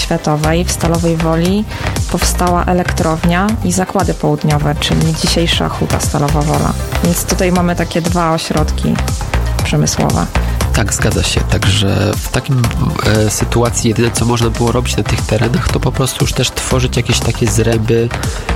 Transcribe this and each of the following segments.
Światowej w Stalowej Woli powstała elektrownia i zakłady południowe, czyli dzisiejsza Huta Stalowa Wola. Więc tutaj mamy takie dwa ośrodki przemysłowe. Tak, zgadza się. Także w takim sytuacji jedyne, co można było robić na tych terenach, to po prostu już też tworzyć jakieś takie zręby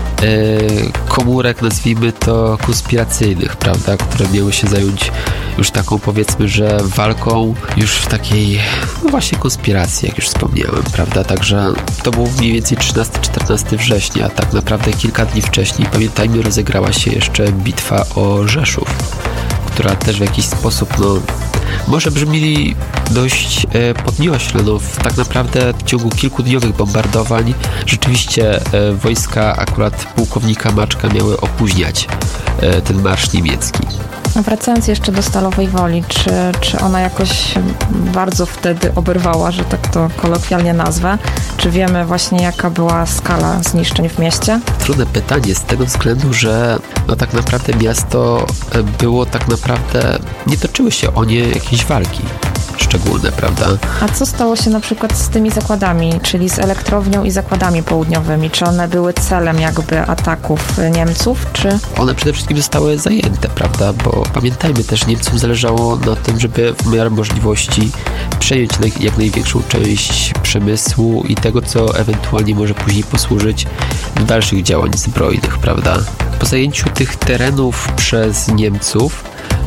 komórek, nazwijmy to konspiracyjnych, prawda, które miały się zająć już taką, powiedzmy, że walką już w takiej, no właśnie, konspiracji, jak już wspomniałem, prawda, także to było mniej więcej 13-14 września, a tak naprawdę kilka dni wcześniej, pamiętajmy, rozegrała się jeszcze bitwa o Rzeszów, która też w jakiś sposób, no, może brzmi dość podniośle. No, tak naprawdę w ciągu kilkudniowych bombardowań rzeczywiście wojska akurat pułkownika Maczka miały opóźniać ten marsz niemiecki. A wracając jeszcze do Stalowej Woli, czy ona jakoś bardzo wtedy oberwała, że tak to kolokwialnie nazwę? Czy wiemy właśnie, jaka była skala zniszczeń w mieście? Trudne pytanie z tego względu, że no tak naprawdę miasto było tak naprawdę, nie toczyły się o nie jakieś walki szczególne, prawda? A co stało się na przykład z tymi zakładami, czyli z elektrownią i zakładami południowymi? Czy one były celem jakby ataków Niemców, czy? One przede wszystkim zostały zajęte, prawda? Bo pamiętajmy też, Niemcom zależało na tym, żeby w miarę możliwości przejąć jak największą część przemysłu i tego, co ewentualnie może później posłużyć do dalszych działań zbrojnych, prawda? Po zajęciu tych terenów przez Niemców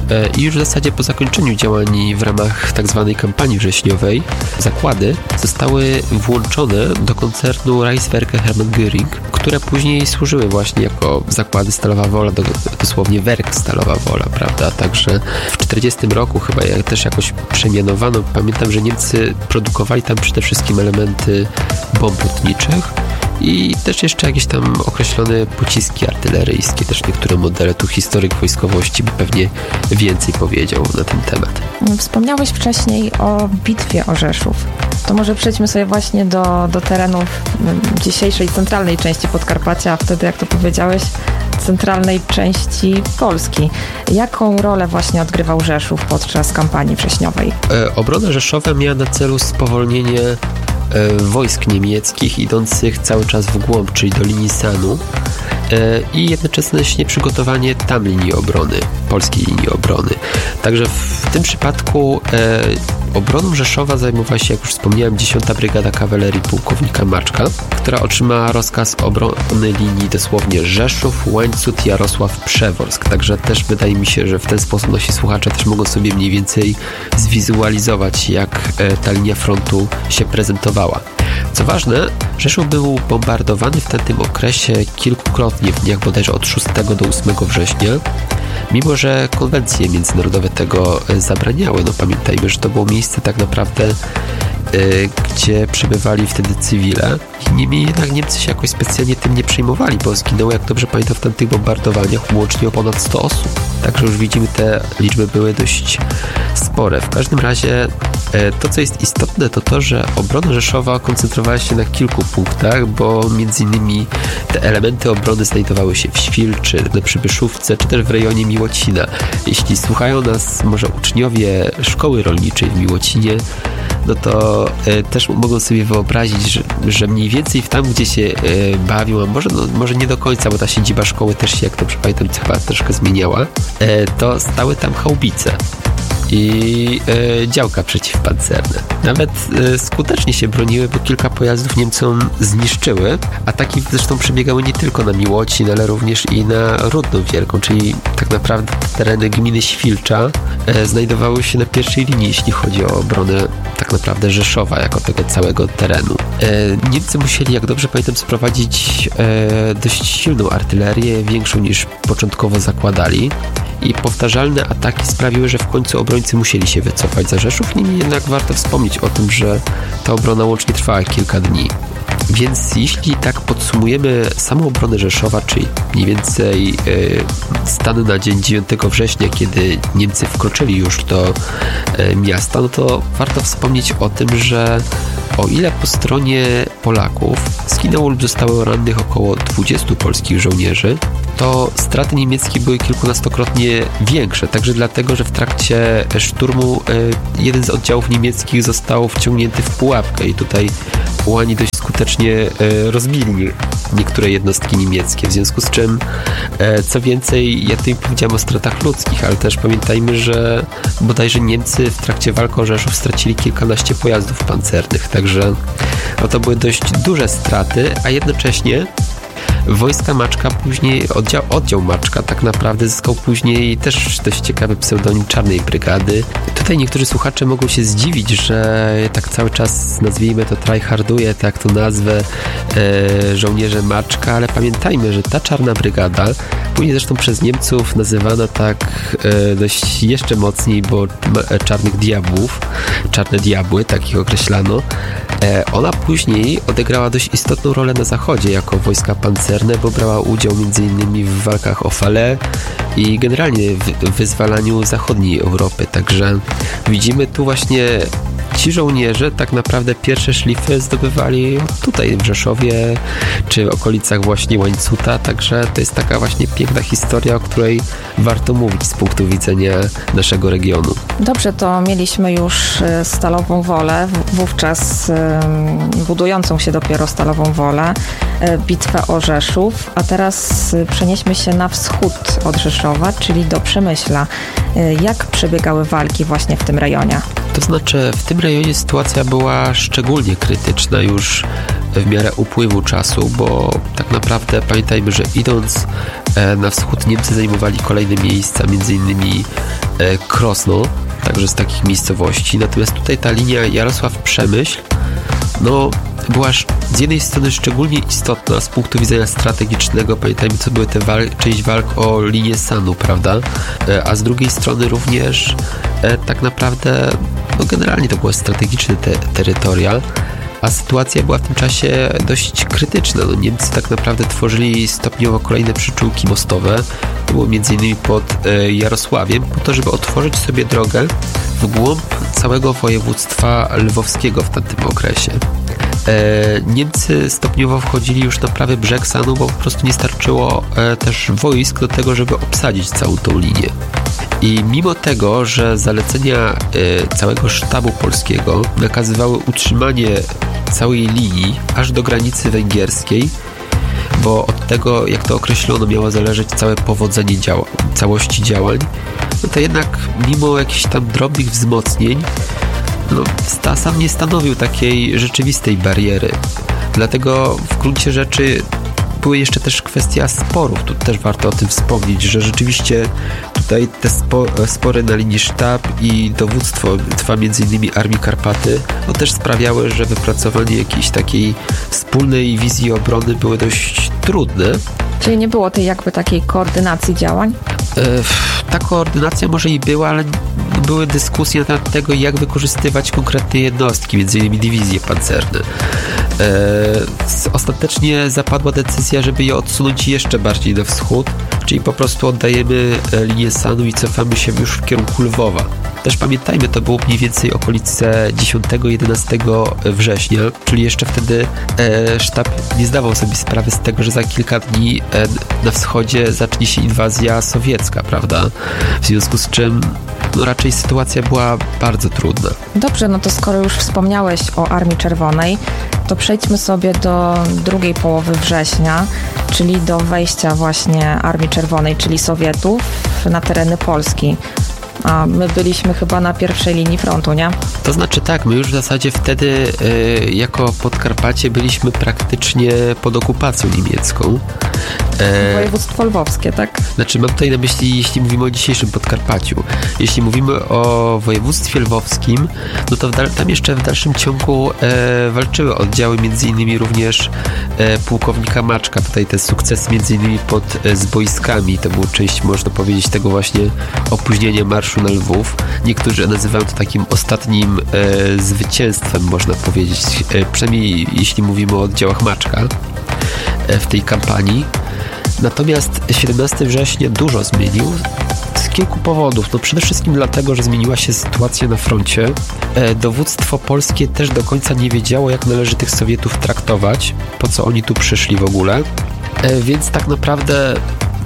i już w zasadzie po zakończeniu działań w ramach tak zwanej kampanii wrześniowej zakłady zostały włączone do koncernu Reichswerke Hermann Göring, które później służyły właśnie jako zakłady Stalowa Wola, dosłownie Werk Stalowa Wola, prawda? Także w 1940 roku chyba też jakoś przemianowano. Pamiętam, że Niemcy produkowali tam przede wszystkim elementy bomb lotniczych i też jeszcze jakieś tam określone pociski artyleryjskie, też niektóre modele. Tu historyk wojskowości by pewnie więcej powiedział na ten temat. Wspomniałeś wcześniej o bitwie o Rzeszów. To może przejdźmy sobie właśnie do terenów dzisiejszej centralnej części Podkarpacia, a wtedy, jak to powiedziałeś, centralnej części Polski. Jaką rolę właśnie odgrywał Rzeszów podczas kampanii wrześniowej? Obrona Rzeszowa miała na celu spowolnienie wojsk niemieckich idących cały czas w głąb, czyli do linii Sanu, i jednocześnie przygotowanie tam linii obrony, polskiej linii obrony. Także w tym przypadku obroną Rzeszowa zajmowała się, jak już wspomniałem, 10. Brygada Kawalerii pułkownika Maczka, która otrzymała rozkaz obrony linii dosłownie Rzeszów, Łańcut, Jarosław, Przeworsk. Także też wydaje mi się, że w ten sposób nasi słuchacze też mogą sobie mniej więcej zwizualizować, jak ta linia frontu się prezentowała. Co ważne, Rzeszów był bombardowany w tym okresie kilkukrotnie, w dniach bodajże od 6 do 8 września, mimo że konwencje międzynarodowe tego zabraniały. No pamiętajmy, że to było miejsce tak naprawdę, gdzie przebywali wtedy cywile. Niemniej jednak Niemcy się jakoś specjalnie tym nie przejmowali, bo zginęło, jak dobrze pamiętam, w tamtych bombardowaniach łącznie o ponad 100 osób. Także już widzimy, te liczby były dość spore. W każdym razie to, co jest istotne, to to, że obrona Rzeszowa koncentrowała się na kilku punktach, bo między innymi te elementy obrony znajdowały się w Świlczy, na Przybyszówce, czy też w rejonie Miłocina. Jeśli słuchają nas może uczniowie szkoły rolniczej w Miłocinie, no to też mogą sobie wyobrazić, że mniej więcej tam, gdzie się bawią, a może nie do końca, bo ta siedziba szkoły też się, jak dobrze pamiętam, chyba troszkę zmieniała, to stały tam chałbice i działka przeciwpancerne. Nawet skutecznie się broniły, bo kilka pojazdów Niemcom zniszczyły. Ataki zresztą przebiegały nie tylko na Miłocin, ale również i na Rudną Wielką, czyli tak naprawdę tereny gminy Świlcza znajdowały się na pierwszej linii, jeśli chodzi o obronę tak naprawdę Rzeszowa jako tego całego terenu. Niemcy musieli, jak dobrze pamiętam, sprowadzić dość silną artylerię, większą niż początkowo zakładali. I powtarzalne ataki sprawiły, że w końcu obrońcy musieli się wycofać za Rzeszów. Niemniej jednak warto wspomnieć o tym, że ta obrona łącznie trwała kilka dni. Więc jeśli tak podsumujemy samą obronę Rzeszowa, czyli mniej więcej stan na dzień 9 września, kiedy Niemcy wkroczyli już do miasta, no to warto wspomnieć o tym, że o ile po stronie Polaków zginęło lub zostało rannych około 20 polskich żołnierzy, to straty niemieckie były kilkunastokrotnie większe. Także dlatego, że w trakcie szturmu jeden z oddziałów niemieckich został wciągnięty w pułapkę i tutaj ułani dość skutecznie rozbili niektóre jednostki niemieckie. W związku z czym, co więcej, ja tutaj powiedziałem o stratach ludzkich, ale też pamiętajmy, że bodajże Niemcy w trakcie walk o Rzeszów stracili kilkanaście pojazdów pancernych. Także to były dość duże straty, a jednocześnie wojska Maczka później, oddział Maczka tak naprawdę zyskał później też dość ciekawy pseudonim Czarnej Brygady. Tutaj niektórzy słuchacze mogą się zdziwić, że tak cały czas nazwijmy to tryharduje, tak to nazwę, żołnierze Maczka, ale pamiętajmy, że ta Czarna Brygada, później zresztą przez Niemców nazywana tak dość jeszcze mocniej, bo Czarnych Diabłów, Czarne Diabły, tak ich określano, ona później odegrała dość istotną rolę na zachodzie jako wojska pancerne, bo brała udział m.in. w walkach o Falaise i generalnie w wyzwalaniu zachodniej Europy. Także widzimy tu właśnie ci żołnierze tak naprawdę pierwsze szlify zdobywali tutaj w Rzeszowie czy w okolicach właśnie Łańcuta, także to jest taka właśnie piękna historia, o której warto mówić z punktu widzenia naszego regionu. Dobrze, to mieliśmy już Stalową Wolę, wówczas budującą się dopiero Stalową Wolę, bitwę o Rzeszów, a teraz przenieśmy się na wschód od Rzeszowa, czyli do Przemyśla. Jak przebiegały walki właśnie w tym rejonie? To znaczy, w tym rejonie sytuacja była szczególnie krytyczna już w miarę upływu czasu, bo tak naprawdę pamiętajmy, że idąc na wschód Niemcy zajmowali kolejne miejsca, m.in. Krosno, także z takich miejscowości. Natomiast tutaj ta linia Jarosław-Przemyśl była z jednej strony szczególnie istotna z punktu widzenia strategicznego. Pamiętajmy, co były te część walk o linię Sanu, prawda? A z drugiej strony również tak naprawdę generalnie to było strategiczne terytoria, a sytuacja była w tym czasie dość krytyczna. Niemcy tak naprawdę tworzyli stopniowo kolejne przyczółki mostowe. To było m.in. pod Jarosławiem, po to, żeby otworzyć sobie drogę w głąb całego województwa lwowskiego w tamtym okresie. Niemcy stopniowo wchodzili już na prawy brzeg Sanu, bo po prostu nie starczyło też wojsk do tego, żeby obsadzić całą tą linię. I mimo tego, że zalecenia całego sztabu polskiego nakazywały utrzymanie całej linii aż do granicy węgierskiej, bo od tego, jak to określono, miało zależeć całe powodzenie całości działań, to jednak mimo jakichś tam drobnych wzmocnień sam nie stanowił takiej rzeczywistej bariery. Dlatego w gruncie rzeczy były jeszcze też kwestia sporów. Tu też warto o tym wspomnieć, że rzeczywiście tutaj te spory na linii sztab i dowództwa m.in. Armii Karpaty też sprawiały, że wypracowanie jakiejś takiej wspólnej wizji obrony były dość trudne. Czyli nie było tej takiej koordynacji działań? Ta koordynacja może i była, ale były dyskusje na temat tego, jak wykorzystywać konkretne jednostki, m.in. dywizje pancerne. Ostatecznie zapadła decyzja, żeby je odsunąć jeszcze bardziej na wschód, czyli po prostu oddajemy linię Sanu i cofamy się już w kierunku Lwowa. Też pamiętajmy, to było mniej więcej okolice 10-11 września, czyli jeszcze wtedy sztab nie zdawał sobie sprawy z tego, że za kilka dni na wschodzie zacznie się inwazja sowiecka, prawda? W związku z czym raczej sytuacja była bardzo trudna. Dobrze, to skoro już wspomniałeś o Armii Czerwonej, to przejdźmy sobie do drugiej połowy września, czyli do wejścia właśnie Armii Czerwonej, czyli Sowietów na tereny Polski. A my byliśmy chyba na pierwszej linii frontu, nie? To znaczy tak, my już w zasadzie wtedy jako Podkarpacie byliśmy praktycznie pod okupacją niemiecką. Województwo lwowskie, tak? Znaczy mam tutaj na myśli, jeśli mówimy o dzisiejszym Podkarpaciu. Jeśli mówimy o województwie lwowskim, to tam jeszcze w dalszym ciągu walczyły oddziały, m.in. również pułkownika Maczka. Tutaj te sukcesy m.in. pod Zboiskami. To była część, można powiedzieć, tego właśnie opóźnienia marszu na Lwów. Niektórzy nazywają to takim ostatnim zwycięstwem, można powiedzieć. Przynajmniej jeśli mówimy o oddziałach Maczka w tej kampanii. Natomiast 17 września dużo zmienił z kilku powodów. Przede wszystkim dlatego, że zmieniła się sytuacja na froncie. Dowództwo polskie też do końca nie wiedziało, jak należy tych Sowietów traktować, po co oni tu przyszli w ogóle. Więc tak naprawdę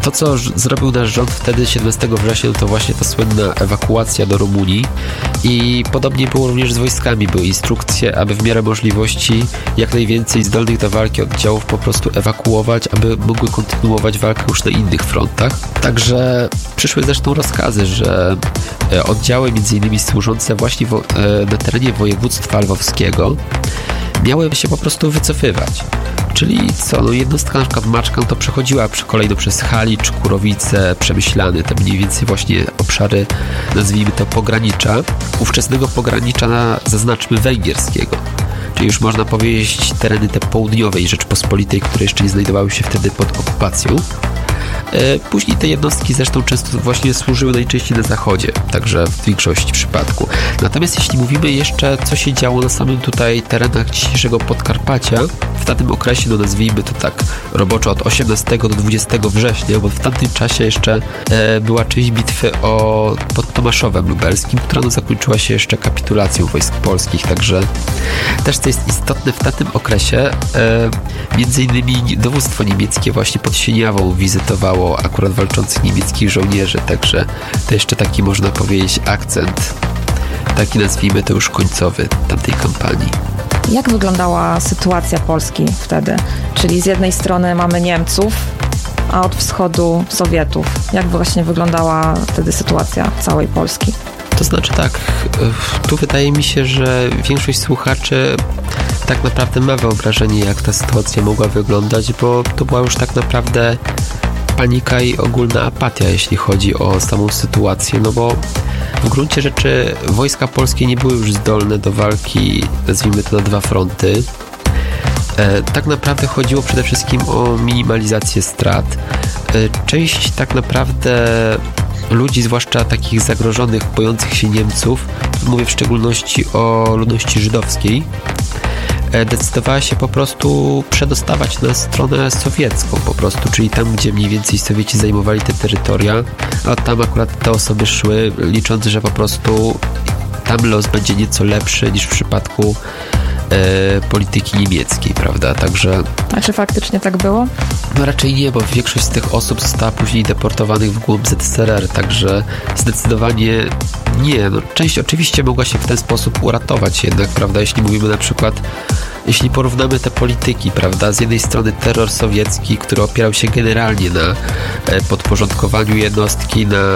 To, co zrobił nasz rząd wtedy 17 września, to właśnie ta słynna ewakuacja do Rumunii i podobnie było również z wojskami. Były instrukcje, aby w miarę możliwości jak najwięcej zdolnych do walki oddziałów po prostu ewakuować, aby mogły kontynuować walkę już na innych frontach. Także przyszły zresztą rozkazy, że oddziały między innymi służące właśnie na terenie województwa lwowskiego miały się po prostu wycofywać. Czyli co, no jednostka na przykład Maczkan to przechodziła kolejno przez Halicz, Kurowice, Przemyślany, te mniej więcej właśnie obszary, nazwijmy to pogranicza, ówczesnego pogranicza zaznaczmy węgierskiego. Czyli już można powiedzieć tereny te południowej Rzeczpospolitej, które jeszcze nie znajdowały się wtedy pod okupacją. Później te jednostki zresztą często właśnie służyły najczęściej na zachodzie, także w większości przypadku. Natomiast jeśli mówimy jeszcze, co się działo na samym tutaj terenach dzisiejszego Podkarpacia, w tamtym okresie, no nazwijmy to tak roboczo od 18 do 20 września, bo w tamtym czasie jeszcze była część bitwy pod Tomaszowem Lubelskim, która no zakończyła się jeszcze kapitulacją wojsk polskich, także też co jest istotne, w tamtym okresie między innymi dowództwo niemieckie właśnie pod Sieniawą wizytowało akurat walczących niemieckich żołnierzy, także to jeszcze taki można powiedzieć akcent, taki nazwijmy to już końcowy tamtej kampanii. Jak wyglądała sytuacja Polski wtedy? Czyli z jednej strony mamy Niemców, a od wschodu Sowietów. Jak właśnie wyglądała wtedy sytuacja całej Polski? To znaczy tak, tu wydaje mi się, że większość słuchaczy tak naprawdę ma wyobrażenie, jak ta sytuacja mogła wyglądać, bo to była już tak naprawdę panika i ogólna apatia, jeśli chodzi o samą sytuację, no bo w gruncie rzeczy wojska polskie nie były już zdolne do walki, nazwijmy to na dwa fronty. Tak naprawdę chodziło przede wszystkim o minimalizację strat. Część tak naprawdę ludzi, zwłaszcza takich zagrożonych, bojących się Niemców, mówię w szczególności o ludności żydowskiej, decydowała się po prostu przedostawać na stronę sowiecką po prostu, czyli tam, gdzie mniej więcej Sowieci zajmowali te terytoria, a tam akurat te osoby szły, licząc, że po prostu tam los będzie nieco lepszy niż w przypadku polityki niemieckiej, prawda? Także... A czy faktycznie tak było? No raczej nie, bo większość z tych osób została później deportowanych w głąb ZSRR, także zdecydowanie nie. No, część oczywiście mogła się w ten sposób uratować jednak, prawda? Jeśli mówimy na przykład, jeśli porównamy te polityki, prawda? Z jednej strony terror sowiecki, który opierał się generalnie na podporządkowaniu jednostki na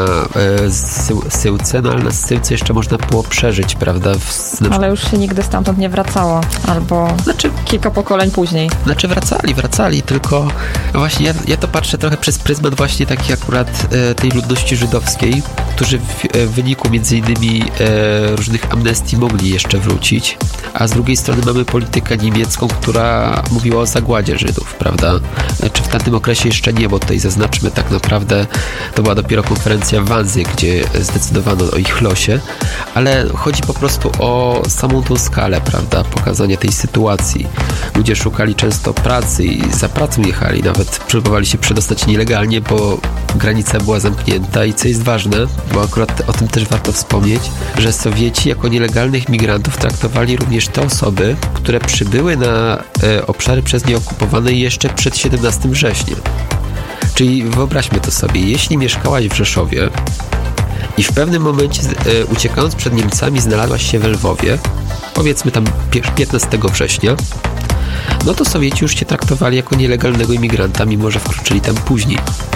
Syłce, no ale na Syłce jeszcze można było przeżyć, prawda? Ale już się nigdy stamtąd nie wracało, albo kilka pokoleń później. Znaczy wracali, tylko właśnie ja to patrzę trochę przez pryzmat właśnie takiej akurat tej ludności żydowskiej, którzy w wyniku między innymi różnych amnestii mogli jeszcze wrócić, a z drugiej strony mamy politykę niemiecką, która mówiła o zagładzie Żydów, prawda? Czy w tamtym okresie jeszcze nie, bo tutaj zaznaczmy tak naprawdę, to była dopiero konferencja w Wannsee, gdzie zdecydowano o ich losie, ale chodzi po prostu o samą tą skalę, prawda? Pokazania tej sytuacji. Ludzie szukali często pracy i za pracą jechali, nawet próbowali się przedostać nielegalnie, bo granica była zamknięta i co jest ważne, bo akurat o tym też warto wspomnieć, że Sowieci jako nielegalnych migrantów traktowali również te osoby, które przybyły na obszary przez nie okupowane jeszcze przed 17 września. Czyli wyobraźmy to sobie, jeśli mieszkałaś w Rzeszowie i w pewnym momencie uciekając przed Niemcami znalazłaś się we Lwowie, powiedzmy tam 15 września, no to Sowieci już cię traktowali jako nielegalnego imigranta, mimo że wkroczyli tam później.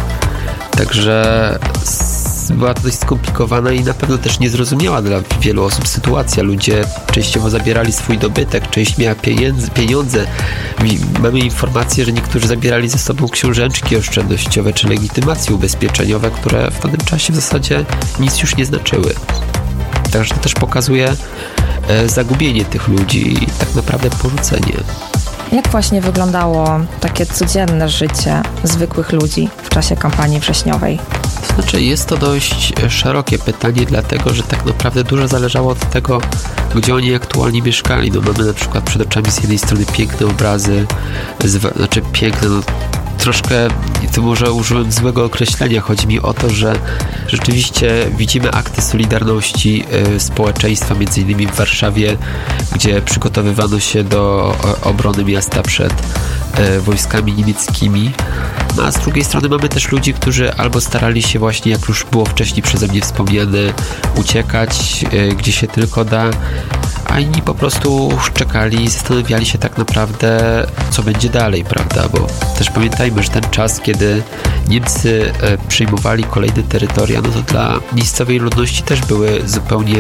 Także była to dość skomplikowana i na pewno też niezrozumiała dla wielu osób sytuacja. Ludzie częściowo zabierali swój dobytek, część miała pieniądze. Mamy informację, że niektórzy zabierali ze sobą książeczki oszczędnościowe czy legitymacje ubezpieczeniowe, które w tamtym czasie w zasadzie nic już nie znaczyły. Także to też pokazuje zagubienie tych ludzi i tak naprawdę porzucenie. Jak właśnie wyglądało takie codzienne życie zwykłych ludzi w czasie kampanii wrześniowej? To znaczy, jest to dość szerokie pytanie, dlatego, że tak naprawdę dużo zależało od tego, gdzie oni aktualnie mieszkali. No mamy na przykład przed oczami z jednej strony piękne obrazy, piękne, no troszkę, to może użyłem złego określenia, chodzi mi o to, że rzeczywiście widzimy akty solidarności społeczeństwa, między innymi w Warszawie, gdzie przygotowywano się do obrony miasta przed wojskami niemieckimi. No a z drugiej strony mamy też ludzi, którzy albo starali się właśnie, jak już było wcześniej przeze mnie wspomniane, uciekać gdzie się tylko da, a inni po prostu czekali i zastanawiali się tak naprawdę, co będzie dalej, prawda? Bo też pamiętajmy, że ten czas, kiedy Niemcy przyjmowali kolejne terytoria, no to dla miejscowej ludności też były zupełnie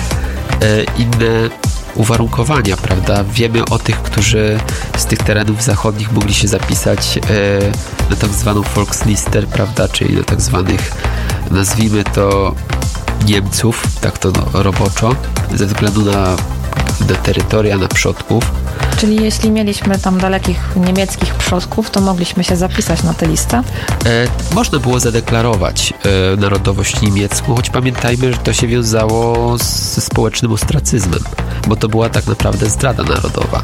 inne uwarunkowania, prawda? Wiemy o tych, którzy z tych terenów zachodnich mogli się zapisać na tak zwaną Volkslister, prawda? Czyli na tak zwanych, nazwijmy to, Niemców, tak to roboczo, ze względu na terytoria, na przodków. Czyli jeśli mieliśmy tam dalekich niemieckich przodków, to mogliśmy się zapisać na tę listę? Można było zadeklarować narodowość niemiecką, choć pamiętajmy, że to się wiązało ze społecznym ostracyzmem, bo to była tak naprawdę zdrada narodowa.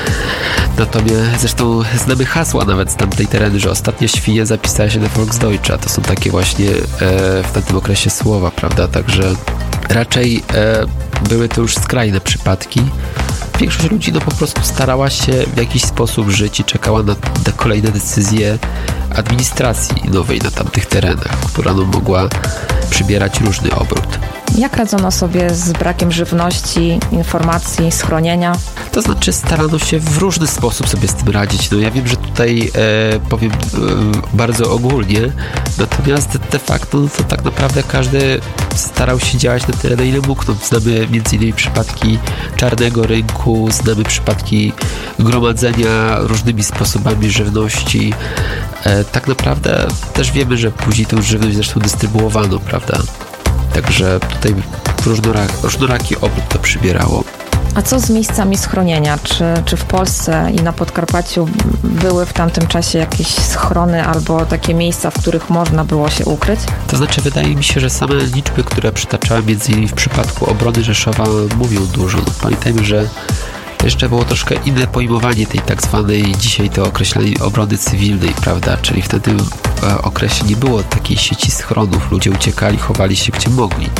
Natomiast zresztą znamy hasła nawet z tamtej tereny, że ostatnia świnia zapisała się na Volksdeutsche. To są takie właśnie w tamtym okresie słowa, prawda? Także raczej były to już skrajne przypadki. Większość ludzi po prostu starała się w jakiś sposób żyć i czekała na kolejne decyzje administracji nowej na tamtych terenach, która mogła przybierać różny obrót. Jak radzono sobie z brakiem żywności, informacji, schronienia? To znaczy starano się w różny sposób sobie z tym radzić. No ja wiem, że tutaj powiem bardzo ogólnie, natomiast de facto no to tak naprawdę każdy starał się działać na tyle, na ile mógł. No, znamy m.in. przypadki czarnego rynku, znamy przypadki gromadzenia różnymi sposobami żywności. Tak naprawdę też wiemy, że później tę żywność zresztą dystrybuowano, prawda? Także tutaj różnoraki obrót to przybierało. A co z miejscami schronienia? Czy w Polsce i na Podkarpaciu były w tamtym czasie jakieś schrony albo takie miejsca, w których można było się ukryć? To znaczy, wydaje mi się, że same liczby, które przytaczałem między innymi w przypadku obrony Rzeszowa, mówią dużo. No, pamiętajmy, że jeszcze było troszkę inne pojmowanie tej tak zwanej dzisiaj to określonej obrony cywilnej, prawda? Czyli w tym okresie nie było takiej sieci schronów. Ludzie uciekali, chowali się gdzie mogli.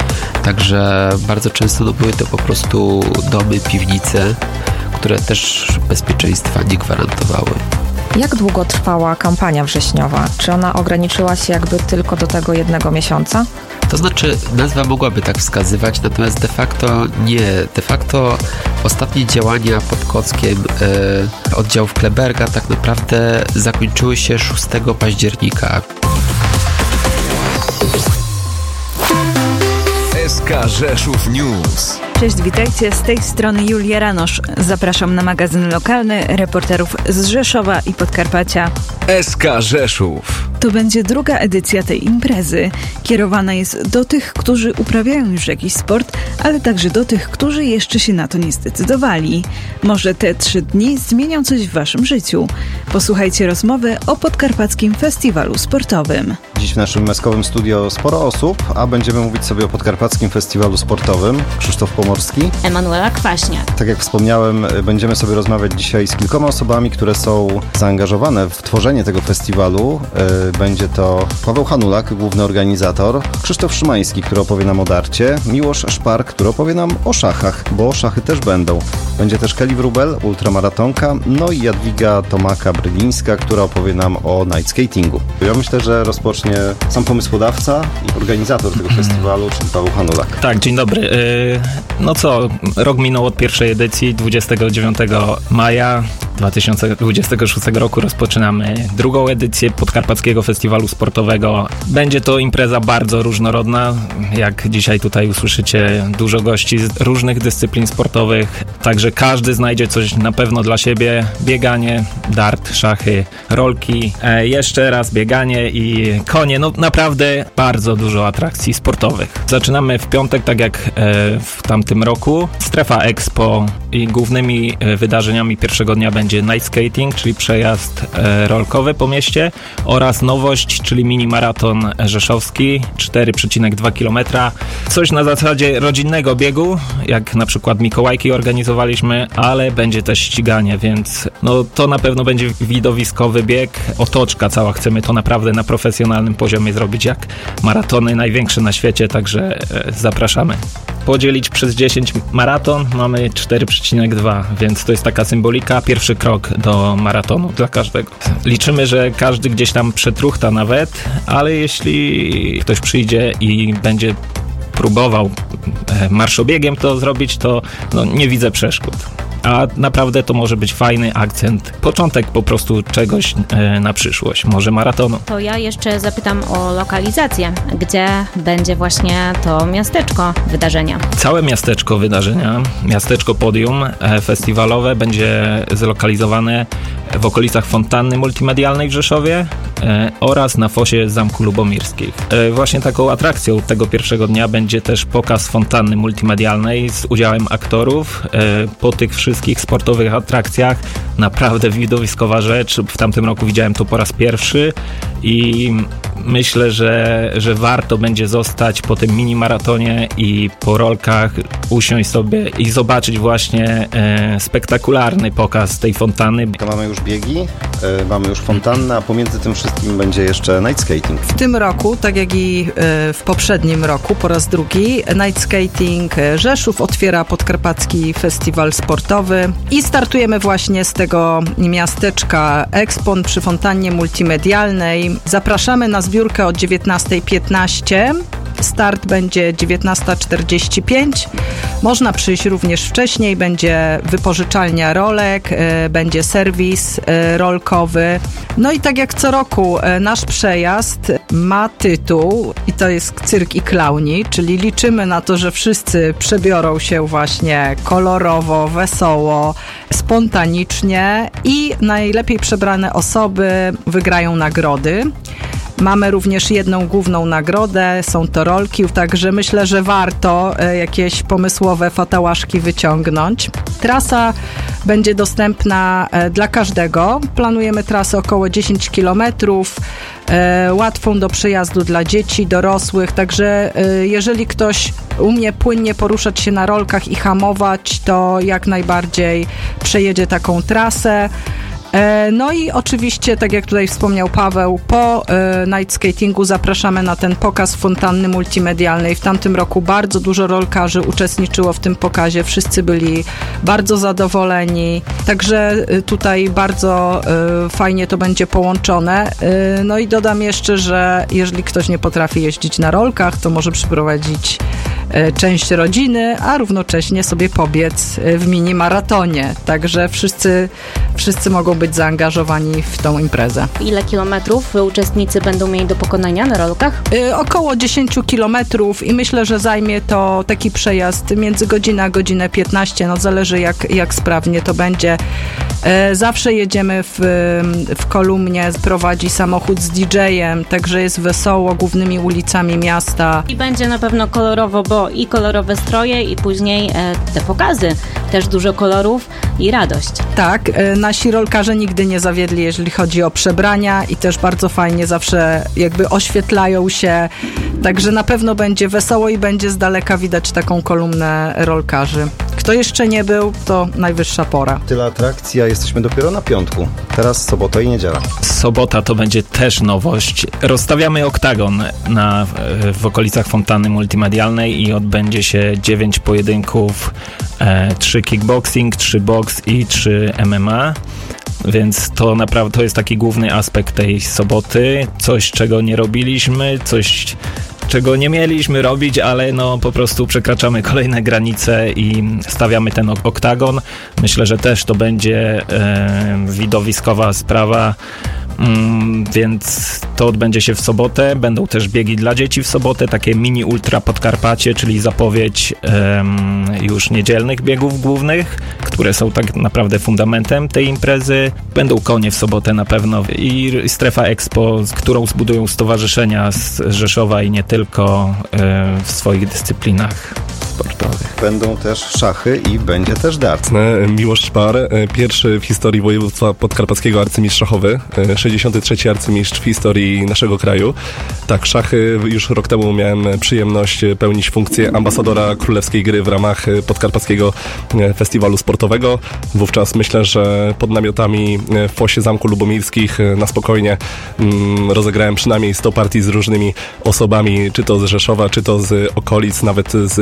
Także bardzo często były to po prostu domy, piwnice, które też bezpieczeństwa nie gwarantowały. Jak długo trwała kampania wrześniowa? Czy ona ograniczyła się jakby tylko do tego 1 miesiąca? To znaczy, nazwa mogłaby tak wskazywać, natomiast de facto nie. De facto ostatnie działania pod Kockiem oddziałów Kleberga tak naprawdę zakończyły się 6 października. SK Rzeszów News. Cześć, witajcie, z tej strony Julia Ranosz. Zapraszam na magazyn lokalny reporterów z Rzeszowa i Podkarpacia. SK Rzeszów. To będzie druga edycja tej imprezy. Kierowana jest do tych, którzy uprawiają już jakiś sport, ale także do tych, którzy jeszcze się na to nie zdecydowali. Może te 3 dni zmienią coś w waszym życiu. Posłuchajcie rozmowy o Podkarpackim Festiwalu Sportowym. Dziś w naszym meskowym studio sporo osób, a będziemy mówić sobie o Podkarpackim Festiwalu Sportowym. Krzysztof Pomorski. Emanuela Kwaśniak. Tak jak wspomniałem, będziemy sobie rozmawiać dzisiaj z kilkoma osobami, które są zaangażowane w tworzenie tego festiwalu. Będzie to Paweł Hanulak, główny organizator, Krzysztof Szymański, który opowie nam o darcie, Miłosz Szpark, który opowie nam o szachach, bo szachy też będą. Będzie też Kelly Wróbel, ultramaratonka, no i Jadwiga Tomaka-Brylińska, która opowie nam o night skatingu. Ja myślę, że rozpocznie sam pomysłodawca i organizator tego festiwalu, czyli Paweł Hanulak. Tak, dzień dobry. No co, rok minął od pierwszej edycji, 29 maja 2026 roku rozpoczynamy drugą edycję Podkarpackiego Festiwalu Sportowego. Będzie to impreza bardzo różnorodna, jak dzisiaj tutaj usłyszycie, dużo gości z różnych dyscyplin sportowych, także każdy znajdzie coś na pewno dla siebie. Bieganie, dart, szachy, rolki, jeszcze raz bieganie i konie, no naprawdę bardzo dużo atrakcji sportowych. Zaczynamy w piątek, tak jak w tamtym roku. Strefa Expo i głównymi wydarzeniami pierwszego dnia będzie night skating, czyli przejazd rolkowy po mieście, oraz nowość, czyli mini maraton rzeszowski, 4,2 km. Coś na zasadzie rodzinnego biegu, jak na przykład Mikołajki organizowaliśmy, ale będzie też ściganie, więc no to na pewno będzie widowiskowy bieg. Otoczka cała, chcemy to naprawdę na profesjonalnym poziomie zrobić, jak maratony największe na świecie, także zapraszamy. Podzielić przez 10 maraton, mamy 4,2 1,2, więc to jest taka symbolika, pierwszy krok do maratonu dla każdego. Liczymy, że każdy gdzieś tam przetruchta nawet, ale jeśli ktoś przyjdzie i będzie próbował marszobiegiem to zrobić, to nie widzę przeszkód. A naprawdę to może być fajny akcent, początek po prostu czegoś na przyszłość, może maratonu. To ja jeszcze zapytam o lokalizację, gdzie będzie właśnie to miasteczko wydarzenia. Całe miasteczko wydarzenia, miasteczko podium festiwalowe będzie zlokalizowane w okolicach fontanny multimedialnej w Rzeszowie oraz na fosie Zamku Lubomirskich. Właśnie taką atrakcją tego pierwszego dnia będzie też pokaz fontanny multimedialnej z udziałem aktorów. Po tych wszystkich sportowych atrakcjach naprawdę widowiskowa rzecz. W tamtym roku widziałem to po raz pierwszy i myślę, że warto będzie zostać po tym mini maratonie i po rolkach usiąść sobie i zobaczyć właśnie spektakularny pokaz tej fontanny. To mamy już biegi, mamy już fontannę, a pomiędzy tym wszystkim będzie jeszcze night skating. W tym roku, tak jak i w poprzednim roku, po raz drugi, night skating Rzeszów otwiera Podkarpacki Festiwal Sportowy i startujemy właśnie z tego miasteczka Expon przy fontannie multimedialnej. Zapraszamy na zbiórkę od 19:15. Start będzie 19:45. Można przyjść również wcześniej. Będzie wypożyczalnia rolek, będzie serwis rolkowy. No i tak jak co roku nasz przejazd ma tytuł i to jest Cyrk i Klauni, czyli liczymy na to, że wszyscy przebiorą się właśnie kolorowo, wesoło, spontanicznie i najlepiej przebrane osoby wygrają nagrody. Mamy również jedną główną nagrodę, są to rolki, także myślę, że warto jakieś pomysłowe fatałaszki wyciągnąć. Trasa będzie dostępna dla każdego. Planujemy trasę około 10 km, łatwą do przejazdu dla dzieci, dorosłych, także jeżeli ktoś umie płynnie poruszać się na rolkach i hamować, to jak najbardziej przejedzie taką trasę. No i oczywiście, tak jak tutaj wspomniał Paweł, po night skatingu zapraszamy na ten pokaz fontanny multimedialnej. W tamtym roku bardzo dużo rolkarzy uczestniczyło w tym pokazie, wszyscy byli bardzo zadowoleni, także tutaj bardzo fajnie to będzie połączone. No i dodam jeszcze, że jeżeli ktoś nie potrafi jeździć na rolkach, to może przyprowadzić część rodziny, a równocześnie sobie pobiec w mini maratonie. Także wszyscy mogą być zaangażowani w tą imprezę. Ile kilometrów uczestnicy będą mieli do pokonania na rolkach? Około 10 kilometrów i myślę, że zajmie to taki przejazd między godzinę a godzinę 15, zależy jak sprawnie to będzie. Zawsze jedziemy w kolumnie, prowadzi samochód z DJ-em, także jest wesoło głównymi ulicami miasta. I będzie na pewno kolorowo, bo i kolorowe stroje i później te pokazy. Też dużo kolorów i radość. Tak, nasi rolkarze nigdy nie zawiedli, jeżeli chodzi o przebrania i też bardzo fajnie zawsze jakby oświetlają się, także na pewno będzie wesoło i będzie z daleka widać taką kolumnę rolkarzy. Kto jeszcze nie był, to najwyższa pora. Tyle atrakcji, a jesteśmy dopiero na piątku. Teraz sobota i niedziela. Sobota to będzie też nowość. Rozstawiamy oktagon w okolicach fontanny multimedialnej i odbędzie się 9 pojedynków, 3 kickboxing, 3 boks i 3 MMA. Więc to naprawdę to jest taki główny aspekt tej soboty. Coś, czego nie robiliśmy, coś, czego nie mieliśmy robić, ale po prostu przekraczamy kolejne granice i stawiamy ten oktagon. Myślę, że też to będzie widowiskowa sprawa, więc to odbędzie się w sobotę. Będą też biegi dla dzieci w sobotę, takie mini ultra Podkarpacie, czyli zapowiedź już niedzielnych biegów głównych, które są tak naprawdę fundamentem tej imprezy. Będą konie w sobotę na pewno i strefa Expo, którą zbudują stowarzyszenia z Rzeszowa i nie tylko w swoich dyscyplinach sportowych. Będą też szachy i będzie też dart. Miłosz Szpar, pierwszy w historii województwa podkarpackiego arcymistrz szachowy, 63. arcymistrz w historii naszego kraju. Tak, szachy już rok temu miałem przyjemność pełnić funkcję ambasadora królewskiej gry w ramach Podkarpackiego Festiwalu Sportowego. Wówczas myślę, że pod namiotami w fosie Zamku Lubomirskich na spokojnie rozegrałem przynajmniej 100 partii z różnymi osobami, czy to z Rzeszowa, czy to z okolic, nawet z poza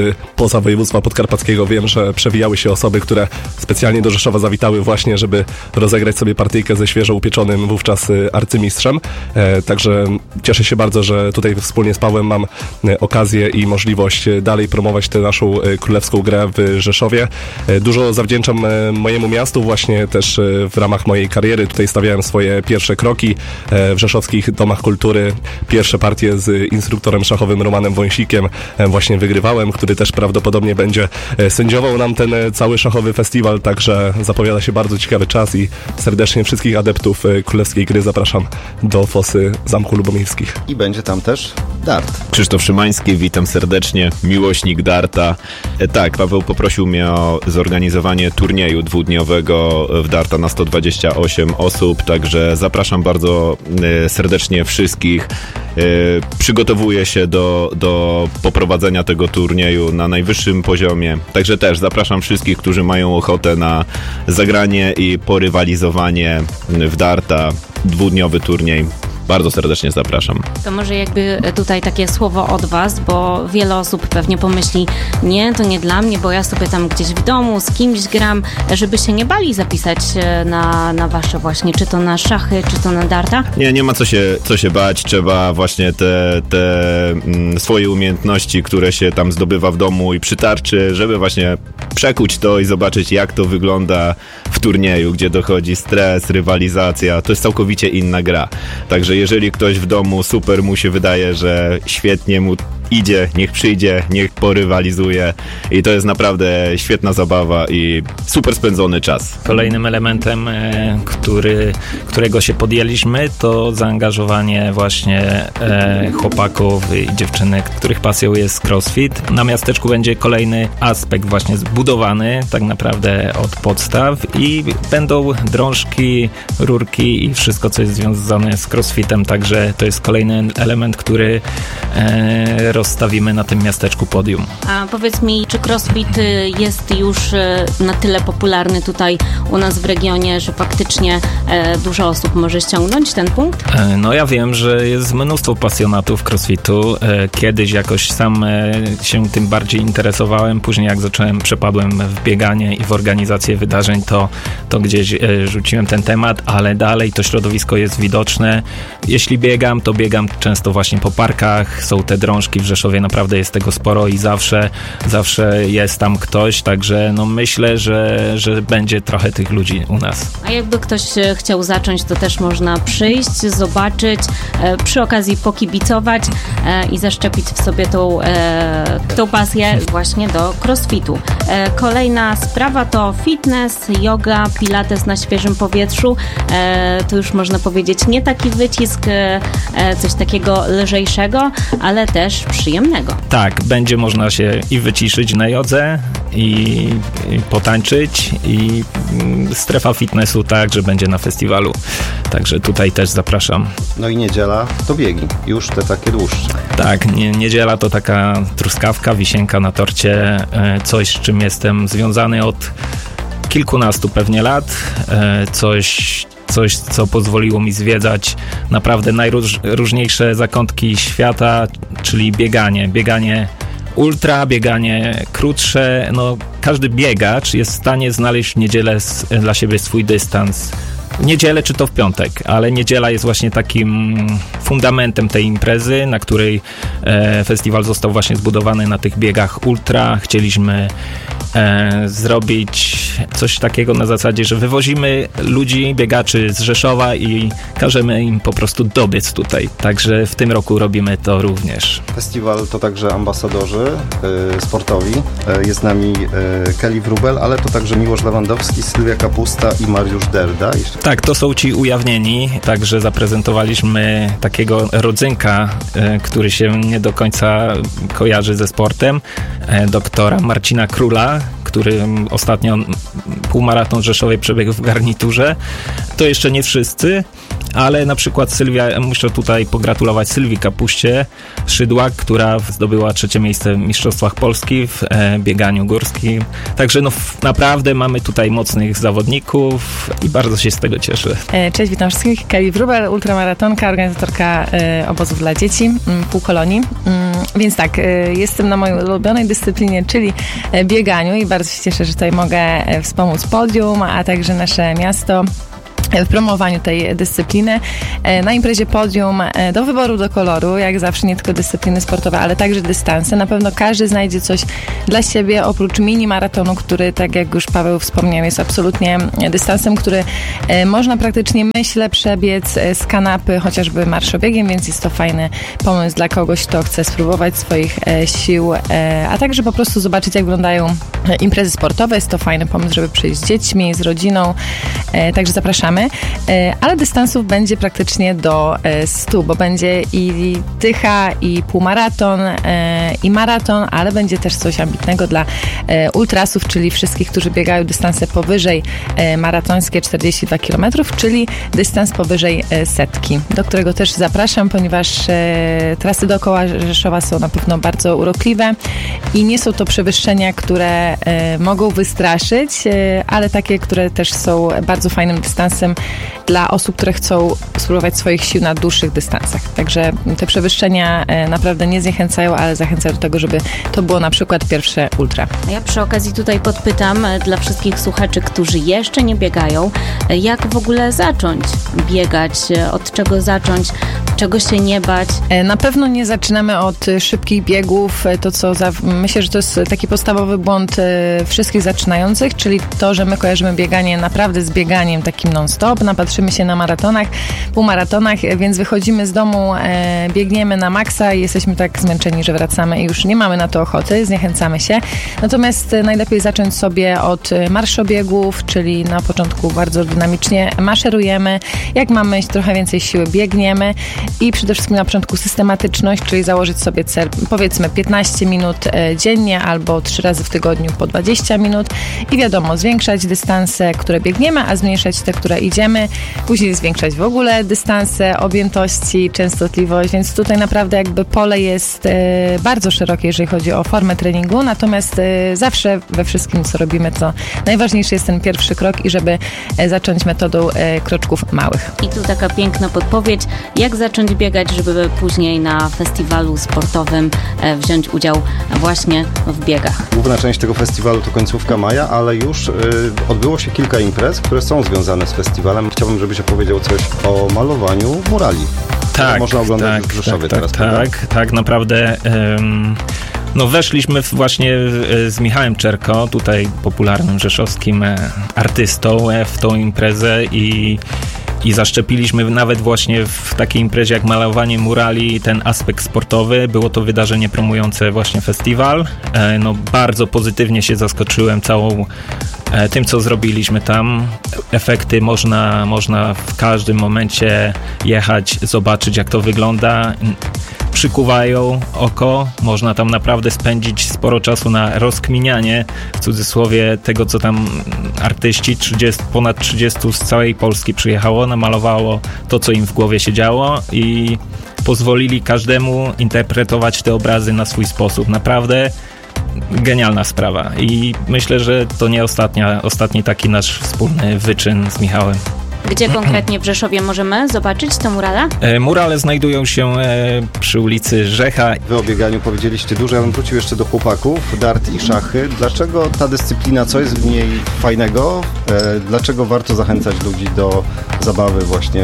spoza województwa podkarpackiego. Wiem, że przewijały się osoby, które specjalnie do Rzeszowa zawitały właśnie, żeby rozegrać sobie partyjkę ze świeżo upieczonym wówczas arcymistrzem. Także cieszę się bardzo, że tutaj wspólnie z Pawłem mam okazję i możliwość dalej promować tę naszą królewską grę w Rzeszowie. Dużo zawdzięczam mojemu miastu właśnie też w ramach mojej kariery. Tutaj stawiałem swoje pierwsze kroki w rzeszowskich domach kultury. Pierwsze partie z instruktorem szachowym Romanem Wąsikiem właśnie wygrywałem, który też prawdopodobnie będzie sędziował nam ten cały szachowy festiwal, także zapowiada się bardzo ciekawy czas i serdecznie wszystkich adeptów królewskiej gry zapraszam do Fosy Zamku Lubomirskich. I będzie tam też dart. Krzysztof Szymański, witam serdecznie, miłośnik darta. Tak, Paweł poprosił mnie o zorganizowanie turnieju dwudniowego w darta na 128 osób, także zapraszam bardzo serdecznie wszystkich. Przygotowuję się do poprowadzenia tego turnieju na najwyższym poziomie, także też zapraszam wszystkich, którzy mają ochotę na zagranie i porywalizowanie w darta, dwudniowy turniej. Bardzo serdecznie zapraszam. To może jakby tutaj takie słowo od Was, bo wiele osób pewnie pomyśli, nie, to nie dla mnie, bo ja sobie tam gdzieś w domu z kimś gram, żeby się nie bali zapisać na Wasze właśnie, czy to na szachy, czy to na darta? Nie ma co się bać, trzeba właśnie te swoje umiejętności, które się tam zdobywa w domu i przy tarczy, żeby właśnie przekuć to i zobaczyć, jak to wygląda w turnieju, gdzie dochodzi stres, rywalizacja, to jest całkowicie inna gra. Także jeżeli ktoś w domu super mu się wydaje, że świetnie mu idzie, niech przyjdzie, niech porywalizuje i to jest naprawdę świetna zabawa i super spędzony czas. Kolejnym elementem, którego się podjęliśmy, to zaangażowanie właśnie chłopaków i dziewczynek, których pasją jest crossfit. Na miasteczku będzie kolejny aspekt właśnie zbudowany tak naprawdę od podstaw i będą drążki, rurki i wszystko, co jest związane z crossfitem, także to jest kolejny element, który rozstawimy na tym miasteczku podium. A powiedz mi, czy crossfit jest już na tyle popularny tutaj u nas w regionie, że faktycznie dużo osób może ściągnąć ten punkt? No ja wiem, że jest mnóstwo pasjonatów crossfitu. Kiedyś jakoś sam się tym bardziej interesowałem, później jak przepadłem w bieganie i w organizację wydarzeń, to gdzieś rzuciłem ten temat, ale dalej to środowisko jest widoczne. Jeśli biegam, to biegam często właśnie po parkach, są te drążki w Rzeszowie, naprawdę jest tego sporo i zawsze jest tam ktoś, także no myślę, że będzie trochę tych ludzi u nas. A jakby ktoś chciał zacząć, to też można przyjść, zobaczyć, przy okazji pokibicować i zaszczepić w sobie tą pasję właśnie do crossfitu. Kolejna sprawa to fitness, yoga, pilates na świeżym powietrzu. To już można powiedzieć nie taki wycisk, coś takiego lżejszego, ale też przyjemnego. Tak, będzie można się i wyciszyć na jodze, i potańczyć, i strefa fitnessu także będzie na festiwalu. Także tutaj też zapraszam. No i niedziela to biegi, już te takie dłuższe. Tak, niedziela to taka truskawka, wisienka na torcie, coś, z czym jestem związany od kilkunastu pewnie lat, coś, co pozwoliło mi zwiedzać naprawdę najróżniejsze zakątki świata, czyli bieganie ultra, bieganie krótsze. No, każdy biegacz jest w stanie znaleźć w niedzielę dla siebie swój dystans. W niedzielę czy to w piątek, ale niedziela jest właśnie takim fundamentem tej imprezy, na której festiwal został właśnie zbudowany na tych biegach ultra. Chcieliśmy zrobić coś takiego na zasadzie, że wywozimy ludzi, biegaczy z Rzeszowa i każemy im po prostu dobiec tutaj. Także w tym roku robimy to również. Festiwal to także ambasadorzy sportowi. Jest z nami Kelly Wróbel, ale to także Miłosz Lewandowski, Sylwia Kapusta i Mariusz Derda. Tak, to są ci ujawnieni, także zaprezentowaliśmy takiego rodzynka, który się nie do końca kojarzy ze sportem, doktora Marcina Króla, który ostatnio półmaraton Rzeszowej przebiegł w garniturze. To jeszcze nie wszyscy, ale na przykład muszę tutaj pogratulować Sylwii Kapuście Szydłak, która zdobyła 3. miejsce w Mistrzostwach Polski w bieganiu górskim. Także no naprawdę mamy tutaj mocnych zawodników i bardzo się z tego cieszę. Cześć, witam wszystkich. Kelly Wróbel, ultramaratonka, organizatorka obozów dla dzieci, półkolonii. Więc tak, jestem na mojej ulubionej dyscyplinie, czyli bieganiu i bardzo się cieszę, że tutaj mogę wspomóc podium, a także nasze miasto w promowaniu tej dyscypliny. Na imprezie podium do wyboru, do koloru, jak zawsze nie tylko dyscypliny sportowe, ale także dystanse. Na pewno każdy znajdzie coś dla siebie, oprócz mini maratonu, który, tak jak już Paweł wspomniał, jest absolutnie dystansem, który można praktycznie, myślę, przebiec z kanapy, chociażby marszobiegiem, więc jest to fajny pomysł dla kogoś, kto chce spróbować swoich sił, a także po prostu zobaczyć, jak wyglądają imprezy sportowe. Jest to fajny pomysł, żeby przyjść z dziećmi, z rodziną, także zapraszamy. Ale dystansów będzie praktycznie do 100, bo będzie i dycha, i półmaraton, i maraton, ale będzie też coś ambitnego dla ultrasów, czyli wszystkich, którzy biegają dystanse powyżej maratońskie 42 km, czyli dystans powyżej 100, do którego też zapraszam, ponieważ trasy dookoła Rzeszowa są na pewno bardzo urokliwe i nie są to przewyższenia, które mogą wystraszyć, ale takie, które też są bardzo fajnym dystansem dla osób, które chcą spróbować swoich sił na dłuższych dystansach. Także te przewyższenia naprawdę nie zniechęcają, ale zachęcają do tego, żeby to było na przykład pierwsze ultra. Ja przy okazji tutaj podpytam dla wszystkich słuchaczy, którzy jeszcze nie biegają, jak w ogóle zacząć biegać, od czego zacząć, czego się nie bać? Na pewno nie zaczynamy od szybkich biegów, myślę, że to jest taki podstawowy błąd wszystkich zaczynających, czyli to, że my kojarzymy bieganie naprawdę z bieganiem takim non-stop, napatrzymy się na maratonach, półmaratonach, więc wychodzimy z domu, biegniemy na maksa i jesteśmy tak zmęczeni, że wracamy i już nie mamy na to ochoty, zniechęcamy się. Natomiast najlepiej zacząć sobie od marszobiegów, czyli na początku bardzo dynamicznie maszerujemy, jak mamy trochę więcej siły, biegniemy i przede wszystkim na początku systematyczność, czyli założyć sobie cel, powiedzmy 15 minut dziennie albo 3 razy w tygodniu po 20 minut i wiadomo, zwiększać dystanse, które biegniemy, a zmniejszać te, które idziemy, później zwiększać w ogóle dystanse, objętości, częstotliwość, więc tutaj naprawdę jakby pole jest bardzo szerokie, jeżeli chodzi o formę treningu, natomiast zawsze we wszystkim, co robimy, to najważniejszy jest ten pierwszy krok i żeby zacząć metodą kroczków małych. I tu taka piękna podpowiedź, jak zacząć biegać, żeby później na festiwalu sportowym wziąć udział właśnie w biegach. Główna część tego festiwalu to końcówka maja, ale już odbyło się kilka imprez, które są związane z festiwalem. Chciałbym, żebyś opowiedział coś o malowaniu murali. Tak, można oglądać w Rzeszowie teraz. Tak, naprawdę. Weszliśmy właśnie z Michałem Czerko, tutaj popularnym rzeszowskim artystą, w tą imprezę i zaszczepiliśmy nawet właśnie w takiej imprezie jak malowanie murali ten aspekt sportowy. Było to wydarzenie promujące właśnie festiwal. Bardzo pozytywnie się zaskoczyłem tym, co zrobiliśmy tam. Efekty można w każdym momencie jechać, zobaczyć, jak to wygląda. Przykuwają oko. Można tam naprawdę spędzić sporo czasu na rozkminianie, w cudzysłowie, tego, co tam artyści, ponad 30 z całej Polski przyjechało, namalowało to, co im w głowie się działo i pozwolili każdemu interpretować te obrazy na swój sposób. Naprawdę genialna sprawa i myślę, że to nie ostatni taki nasz wspólny wyczyn z Michałem. Gdzie konkretnie w Rzeszowie możemy zobaczyć te murale? Murale znajdują się przy ulicy Rzecha. Wy o bieganiu powiedzieliście dużo, ja bym wrócił jeszcze do chłopaków, dart i szachy. Dlaczego ta dyscyplina, co jest w niej fajnego? Dlaczego warto zachęcać ludzi do zabawy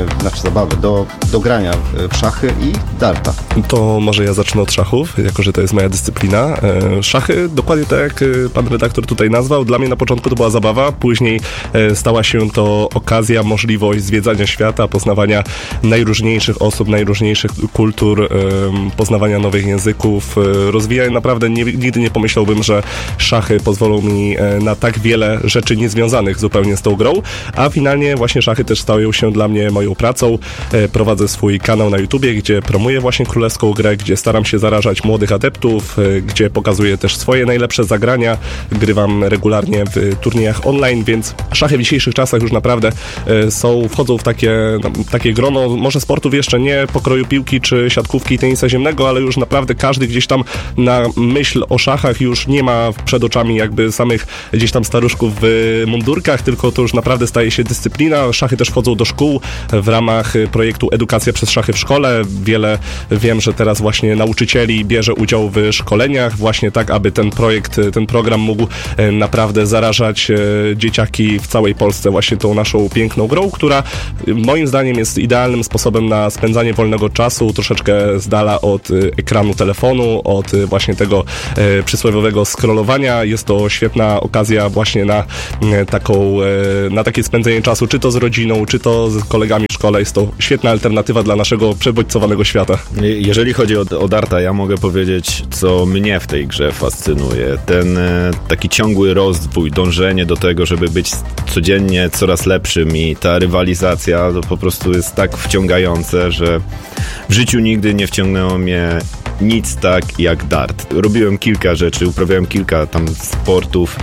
do grania w szachy i darta? To może ja zacznę od szachów, jako że to jest moja dyscyplina. Szachy, dokładnie tak jak pan redaktor tutaj nazwał, dla mnie na początku to była zabawa, później stała się to okazja, możliwość zwiedzania świata, poznawania najróżniejszych osób, najróżniejszych kultur, poznawania nowych języków, rozwijania. Naprawdę nigdy nie pomyślałbym, że szachy pozwolą mi na tak wiele rzeczy niezwiązanych zupełnie z tą grą, a finalnie właśnie szachy też stają się dla mnie moją pracą. Prowadzę swój kanał na YouTubie, gdzie promuję właśnie królewską grę, gdzie staram się zarażać młodych adeptów, gdzie pokazuję też swoje najlepsze zagrania, grywam regularnie w turniejach online, więc szachy w dzisiejszych czasach już naprawdę wchodzą w takie grono, może sportów jeszcze nie pokroju piłki czy siatkówki i tenisa ziemnego, ale już naprawdę każdy gdzieś tam na myśl o szachach już nie ma przed oczami jakby samych gdzieś tam staruszków w mundurkach, tylko to już naprawdę staje się dyscyplina. Szachy też wchodzą do szkół w ramach projektu Edukacja przez szachy w szkole. Wiem, że teraz właśnie nauczycieli bierze udział w szkoleniach właśnie tak, aby ten program mógł naprawdę zarażać dzieciaki w całej Polsce właśnie tą naszą piękną grą, która moim zdaniem jest idealnym sposobem na spędzanie wolnego czasu, troszeczkę z dala od ekranu telefonu, od właśnie tego przysłowiowego scrollowania. Jest to świetna okazja właśnie na takie spędzenie czasu, czy to z rodziną, czy to z kolegami w szkole. Jest to świetna alternatywa dla naszego przebodźcowanego świata. Jeżeli chodzi o darta, ja mogę powiedzieć, co mnie w tej grze fascynuje. Ten taki ciągły rozwój, dążenie do tego, żeby być codziennie coraz lepszym i ta rywalizacja to po prostu jest tak wciągające, że w życiu nigdy nie wciągnęło mnie nic tak jak dart. Robiłem kilka rzeczy, uprawiałem kilka tam sportów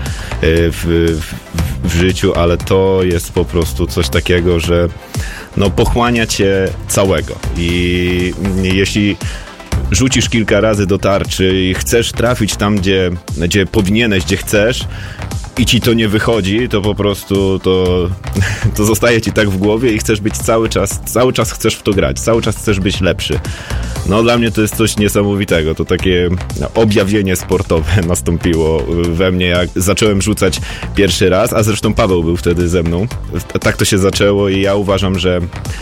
w życiu, ale to jest po prostu coś takiego, że pochłania cię całego. I jeśli rzucisz kilka razy do tarczy i chcesz trafić tam, gdzie powinieneś, gdzie chcesz, i ci to nie wychodzi, to po prostu to zostaje ci tak w głowie i chcesz być cały czas chcesz w to grać, cały czas chcesz być lepszy. Dla mnie to jest coś niesamowitego, to takie objawienie sportowe nastąpiło we mnie, jak zacząłem rzucać pierwszy raz, a zresztą Paweł był wtedy ze mną. Tak to się zaczęło i ja uważam, że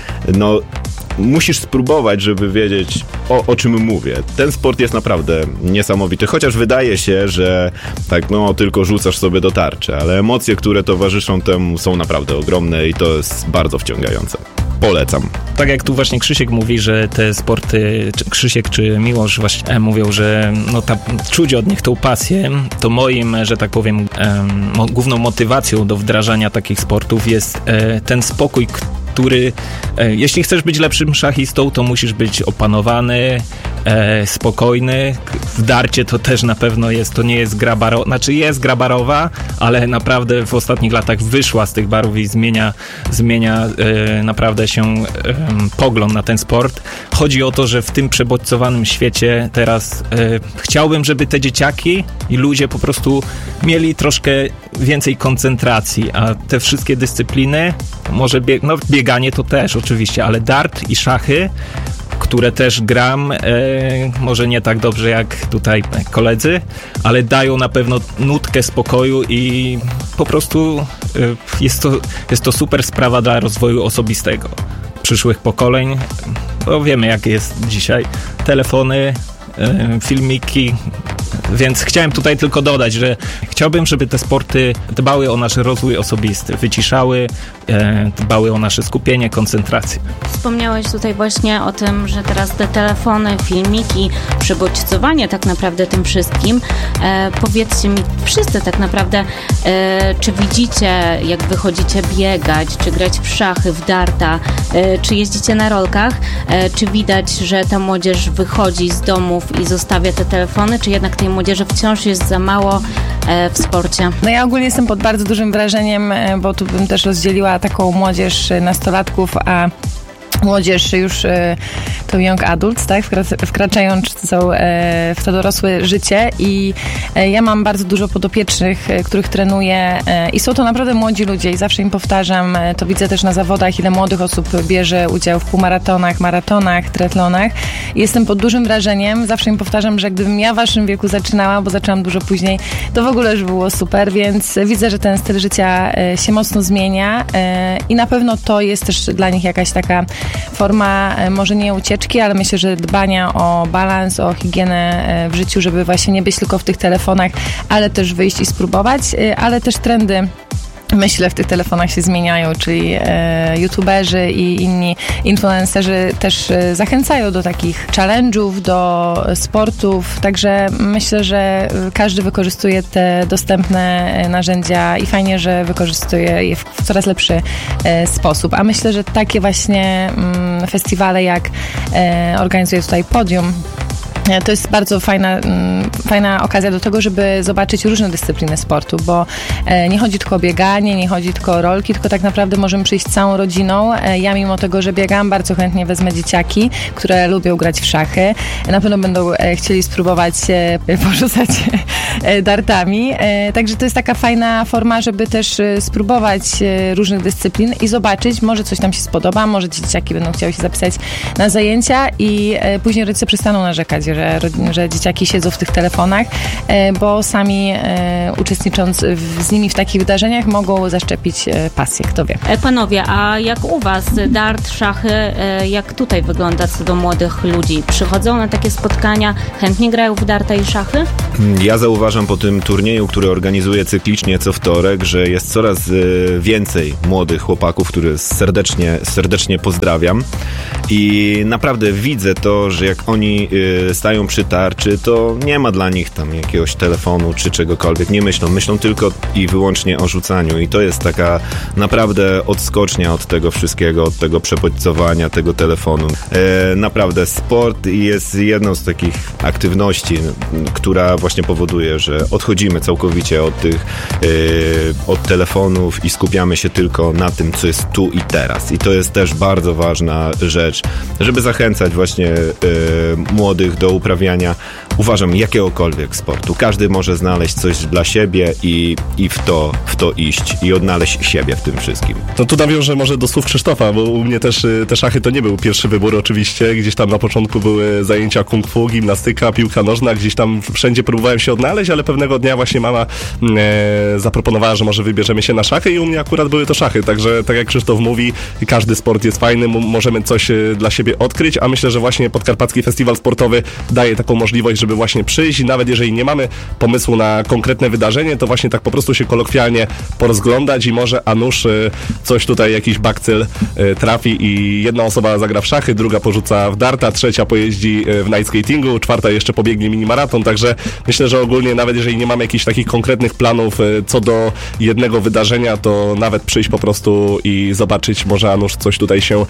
musisz spróbować, żeby wiedzieć, o czym mówię. Ten sport jest naprawdę niesamowity, chociaż wydaje się, że tak, tylko rzucasz sobie do tarczy, ale emocje, które towarzyszą temu, są naprawdę ogromne i to jest bardzo wciągające. Polecam. Tak jak tu właśnie Krzysiek mówi, że te sporty, Krzysiek czy Miłosz właśnie mówią, że czuć od nich tą pasję, to moim, że tak powiem, główną motywacją do wdrażania takich sportów jest ten spokój, który, jeśli chcesz być lepszym szachistą, to musisz być opanowany, spokojny. W darcie to też na pewno jest, to nie jest gra barowa, znaczy jest gra barowa, ale naprawdę w ostatnich latach wyszła z tych barów i zmienia naprawdę się pogląd na ten sport. Chodzi o to, że w tym przebodźcowanym świecie teraz chciałbym, żeby te dzieciaki i ludzie po prostu mieli troszkę więcej koncentracji, a te wszystkie dyscypliny, może bieganie to też oczywiście, ale dart i szachy, które też gram, może nie tak dobrze jak tutaj koledzy, ale dają na pewno nutkę spokoju i po prostu jest to super sprawa dla rozwoju osobistego przyszłych pokoleń, bo wiemy jak jest dzisiaj, telefony, filmiki, więc chciałem tutaj tylko dodać, że chciałbym, żeby te sporty dbały o nasz rozwój osobisty, wyciszały, dbały o nasze skupienie, koncentrację. Wspomniałeś tutaj właśnie o tym, że teraz te telefony, filmiki, przebodźcowanie tak naprawdę tym wszystkim. Powiedzcie mi wszyscy tak naprawdę, czy widzicie, jak wychodzicie biegać, czy grać w szachy, w darta, czy jeździcie na rolkach, czy widać, że ta młodzież wychodzi z domów i zostawia te telefony, czy jednak tej młodzieży wciąż jest za mało w sporcie? Ja ogólnie jestem pod bardzo dużym wrażeniem, bo tu bym też rozdzieliła taką młodzież nastolatków, a młodzież już to young adults, tak, wkraczającą w to dorosłe życie i ja mam bardzo dużo podopiecznych, których trenuję i są to naprawdę młodzi ludzie i zawsze im powtarzam, to widzę też na zawodach, ile młodych osób bierze udział w półmaratonach, maratonach, triatlonach. Jestem pod dużym wrażeniem, zawsze im powtarzam, że gdybym ja w waszym wieku zaczynała, bo zaczęłam dużo później, to w ogóle już było super, więc widzę, że ten styl życia się mocno zmienia i na pewno to jest też dla nich jakaś taka forma może nie ucieczki, ale myślę, że dbania o balans, o higienę w życiu, żeby właśnie nie być tylko w tych telefonach, ale też wyjść i spróbować, ale też trendy, myślę, w tych telefonach się zmieniają, czyli youtuberzy i inni influencerzy też zachęcają do takich challenge'ów, do sportów, także myślę, że każdy wykorzystuje te dostępne narzędzia i fajnie, że wykorzystuje je w coraz lepszy sposób, a myślę, że takie właśnie festiwale jak organizuje tutaj Podium, to jest bardzo fajna okazja do tego, żeby zobaczyć różne dyscypliny sportu, bo nie chodzi tylko o bieganie, nie chodzi tylko o rolki, tylko tak naprawdę możemy przyjść całą rodziną. Ja mimo tego, że biegam, bardzo chętnie wezmę dzieciaki, które lubią grać w szachy. Na pewno będą chcieli spróbować porzucać dartami. Także to jest taka fajna forma, żeby też spróbować różnych dyscyplin i zobaczyć, może coś nam się spodoba, może dzieciaki będą chciały się zapisać na zajęcia i później rodzice przestaną narzekać, że dzieciaki siedzą w tych telefonach, bo sami uczestnicząc z nimi w takich wydarzeniach mogą zaszczepić pasję, kto wie. Panowie, a jak u was dart, szachy, jak tutaj wygląda co do młodych ludzi? Przychodzą na takie spotkania, chętnie grają w darta i szachy? Ja zauważam po tym turnieju, który organizuję cyklicznie co wtorek, że jest coraz więcej młodych chłopaków, których serdecznie pozdrawiam i naprawdę widzę to, że jak oni stają przy tarczy, to nie ma dla nich tam jakiegoś telefonu czy czegokolwiek, nie myślą tylko i wyłącznie o rzucaniu i to jest taka naprawdę odskocznia od tego wszystkiego, od tego przebodźcowania, tego telefonu. Naprawdę sport jest jedną z takich aktywności, która właśnie powoduje, że odchodzimy całkowicie od telefonów i skupiamy się tylko na tym, co jest tu i teraz. I to jest też bardzo ważna rzecz, żeby zachęcać właśnie młodych do uprawiania, uważam, jakiegokolwiek sportu. Każdy może znaleźć coś dla siebie i w to iść i odnaleźć siebie w tym wszystkim. To tu nawiążę może do słów Krzysztofa, bo u mnie też te szachy to nie był pierwszy wybór oczywiście. Gdzieś tam na początku były zajęcia kung fu, gimnastyka, piłka nożna, gdzieś tam wszędzie próbowałem się odnaleźć, ale pewnego dnia właśnie mama zaproponowała, że może wybierzemy się na szachy i u mnie akurat były to szachy, także tak jak Krzysztof mówi, każdy sport jest fajny, możemy coś dla siebie odkryć, a myślę, że właśnie Podkarpacki Festiwal Sportowy daje taką możliwość, żeby właśnie przyjść i nawet jeżeli nie mamy pomysłu na konkretne wydarzenie, to właśnie tak po prostu się kolokwialnie porozglądać i może a nuż coś tutaj, jakiś bakcyl trafi i jedna osoba zagra w szachy, druga porzuca w darta, trzecia pojeździ w night skatingu, czwarta jeszcze pobiegnie minimaraton, także myślę, że ogólnie nawet jeżeli nie mamy jakichś takich konkretnych planów co do jednego wydarzenia, to nawet przyjść po prostu i zobaczyć, może a nuż coś tutaj się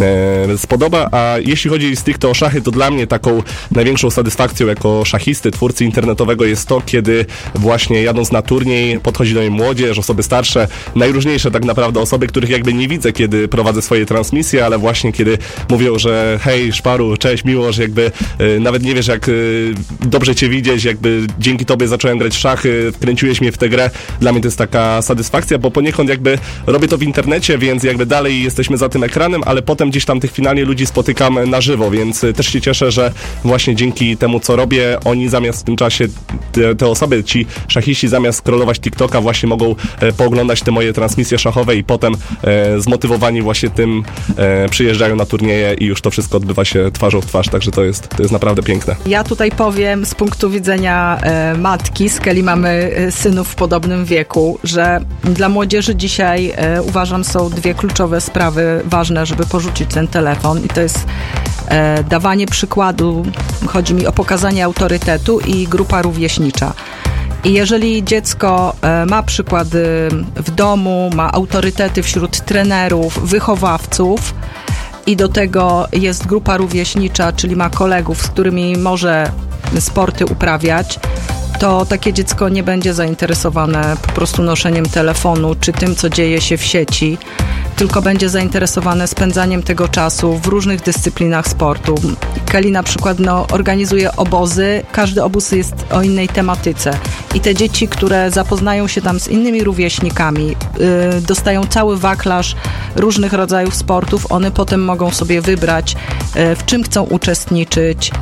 spodoba, a jeśli chodzi stricte o szachy, to dla mnie taką największą satysfakcją jako szachisty, twórcy internetowego jest to, kiedy właśnie jadąc na turniej podchodzi do mnie młodzież, osoby starsze, najróżniejsze tak naprawdę osoby, których jakby nie widzę, kiedy prowadzę swoje transmisje, ale właśnie kiedy mówią, że hej Szparu, cześć, miło, że jakby nawet nie wiesz jak dobrze cię widzieć, jakby dzięki tobie zacząłem grać w szachy, wkręciłeś mnie w tę grę, dla mnie to jest taka satysfakcja, bo poniekąd jakby robię to w internecie, więc jakby dalej jesteśmy za tym ekranem, ale potem gdzieś tam tych finalnie ludzi spotykam na żywo, więc też się cieszę, że właśnie dzięki temu, co robię, oni zamiast w tym czasie, te osoby, ci szachiści zamiast scrollować TikToka właśnie mogą pooglądać te moje transmisje szachowe i potem zmotywowani właśnie tym przyjeżdżają na turnieje i już to wszystko odbywa się twarzą w twarz, także to jest naprawdę piękne. Ja tutaj powiem z punktu widzenia matki, z Kelly mamy synów w podobnym wieku, że dla młodzieży dzisiaj uważam są dwie kluczowe sprawy ważne, żeby porzucić ten telefon i to jest dawanie przykładu, chodzi mi o pokazanie autorytetu i grupa rówieśnicza. I jeżeli dziecko ma przykłady w domu, ma autorytety wśród trenerów, wychowawców i do tego jest grupa rówieśnicza, czyli ma kolegów, z którymi może sporty uprawiać, to takie dziecko nie będzie zainteresowane po prostu noszeniem telefonu czy tym, co dzieje się w sieci, tylko będzie zainteresowane spędzaniem tego czasu w różnych dyscyplinach sportu. Kelly na przykład organizuje obozy, każdy obóz jest o innej tematyce i te dzieci, które zapoznają się tam z innymi rówieśnikami, dostają cały wachlarz różnych rodzajów sportów, one potem mogą sobie wybrać, w czym chcą uczestniczyć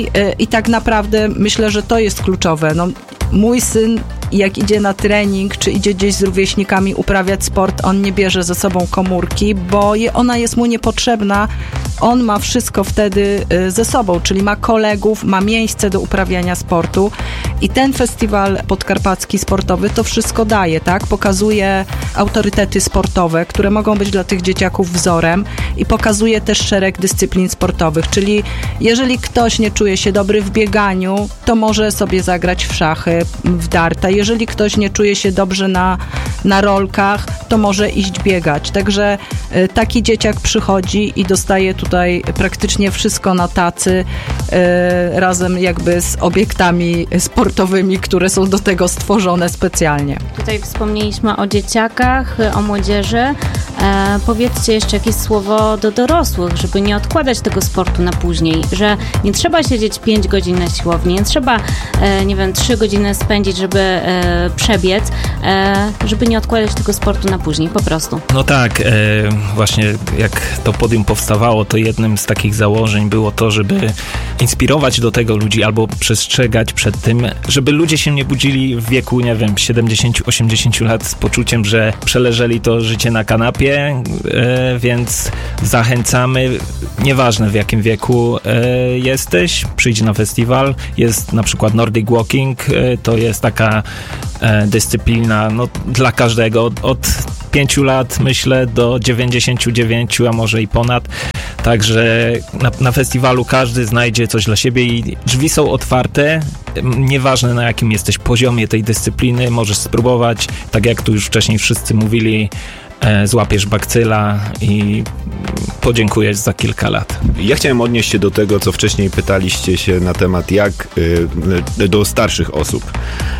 i tak naprawdę myślę, że to jest kluczowe. No, mój syn, jak idzie na trening, czy idzie gdzieś z rówieśnikami uprawiać sport, on nie bierze ze sobą komórki, bo ona jest mu niepotrzebna. On ma wszystko wtedy ze sobą, czyli ma kolegów, ma miejsce do uprawiania sportu i ten festiwal podkarpacki sportowy to wszystko daje, tak? Pokazuje autorytety sportowe, które mogą być dla tych dzieciaków wzorem i pokazuje też szereg dyscyplin sportowych, czyli jeżeli ktoś nie czuje się dobry w bieganiu, to może sobie zagrać w szachy, w darta. Jeżeli ktoś nie czuje się dobrze na rolkach, to może iść biegać. Także taki dzieciak przychodzi i dostaje tutaj tutaj praktycznie wszystko na tacy, razem jakby z obiektami sportowymi, które są do tego stworzone specjalnie. Tutaj wspomnieliśmy o dzieciakach, o młodzieży. Powiedzcie jeszcze jakieś słowo do dorosłych, żeby nie odkładać tego sportu na później, że nie trzeba siedzieć 5 godzin na siłowni, nie trzeba, 3 godziny spędzić, żeby przebiec, żeby nie odkładać tego sportu na później, po prostu. No tak, właśnie jak to podium powstawało, to jednym z takich założeń było to, żeby inspirować do tego ludzi albo przestrzegać przed tym, żeby ludzie się nie budzili w wieku, 70-80 lat z poczuciem, że przeleżeli to życie na kanapie, więc zachęcamy, nieważne w jakim wieku jesteś, przyjdź na festiwal. Jest na przykład Nordic Walking, to jest taka dyscyplina dla każdego, od 5 lat myślę do 99, a może i ponad. Także na festiwalu każdy znajdzie coś dla siebie i drzwi są otwarte. Nieważne na jakim jesteś poziomie tej dyscypliny, możesz spróbować. Tak jak tu już wcześniej wszyscy mówili, złapiesz bakcyla i podziękujesz za kilka lat. Ja chciałem odnieść się do tego, co wcześniej pytaliście się na temat do starszych osób.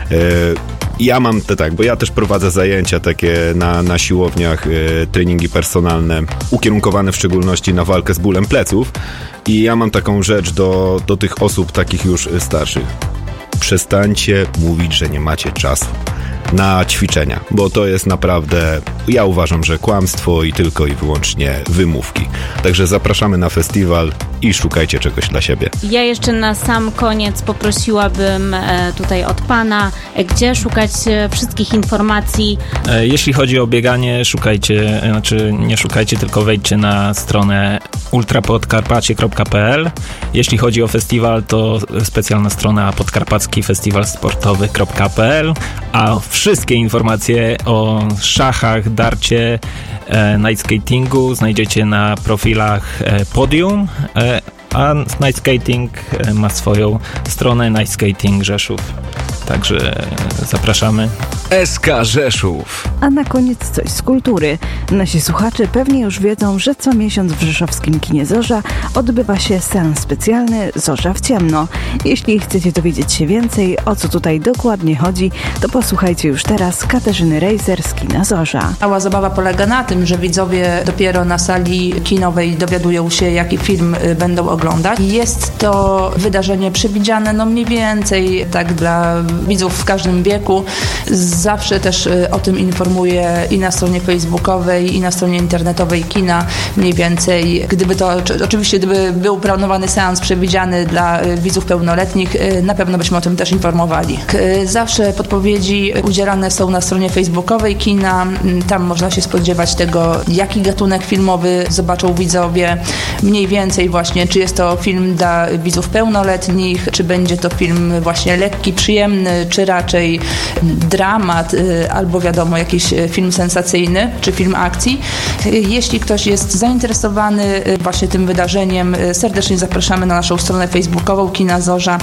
Ja mam bo ja też prowadzę zajęcia takie na siłowniach, treningi personalne, ukierunkowane w szczególności na walkę z bólem pleców i ja mam taką rzecz do tych osób takich już starszych. Przestańcie mówić, że nie macie czasu na ćwiczenia, bo to jest naprawdę, ja uważam, że kłamstwo i tylko i wyłącznie wymówki. Także zapraszamy na festiwal i szukajcie czegoś dla siebie. Ja jeszcze na sam koniec poprosiłabym tutaj od Pana, gdzie szukać wszystkich informacji. Jeśli chodzi o bieganie, nie szukajcie, tylko wejdźcie na stronę ultrapodkarpacie.pl. Jeśli chodzi o festiwal, to specjalna strona podkarpacki-festiwalsportowy.pl, a wszystkie informacje o szachach, darcie, night skatingu znajdziecie na profilach Podium, a Night Skating ma swoją stronę Night Skating Rzeszów. Także zapraszamy. SK Rzeszów. A na koniec coś z kultury. Nasi słuchacze pewnie już wiedzą, że co miesiąc w rzeszowskim kinie Zorza odbywa się seans specjalny Zorza w ciemno. Jeśli chcecie dowiedzieć się więcej, o co tutaj dokładnie chodzi, to posłuchajcie już teraz Katarzyny Rejzer z kina Zorza. Cała zabawa polega na tym, że widzowie dopiero na sali kinowej dowiadują się, jaki film będą oglądać. Jest to wydarzenie przewidziane mniej więcej tak dla widzów w każdym wieku. Zawsze też o tym informuję i na stronie facebookowej, i na stronie internetowej kina mniej więcej. Gdyby był planowany seans przewidziany dla widzów pełnoletnich, na pewno byśmy o tym też informowali. Zawsze podpowiedzi udzielane są na stronie facebookowej kina. Tam można się spodziewać tego, jaki gatunek filmowy zobaczą widzowie. Mniej więcej właśnie, czy jest to film dla widzów pełnoletnich, czy będzie to film właśnie lekki, przyjemny, czy raczej dramat, albo wiadomo, jakiś film sensacyjny, czy film akcji. Jeśli ktoś jest zainteresowany właśnie tym wydarzeniem, serdecznie zapraszamy na naszą stronę facebookową Kina Zorza.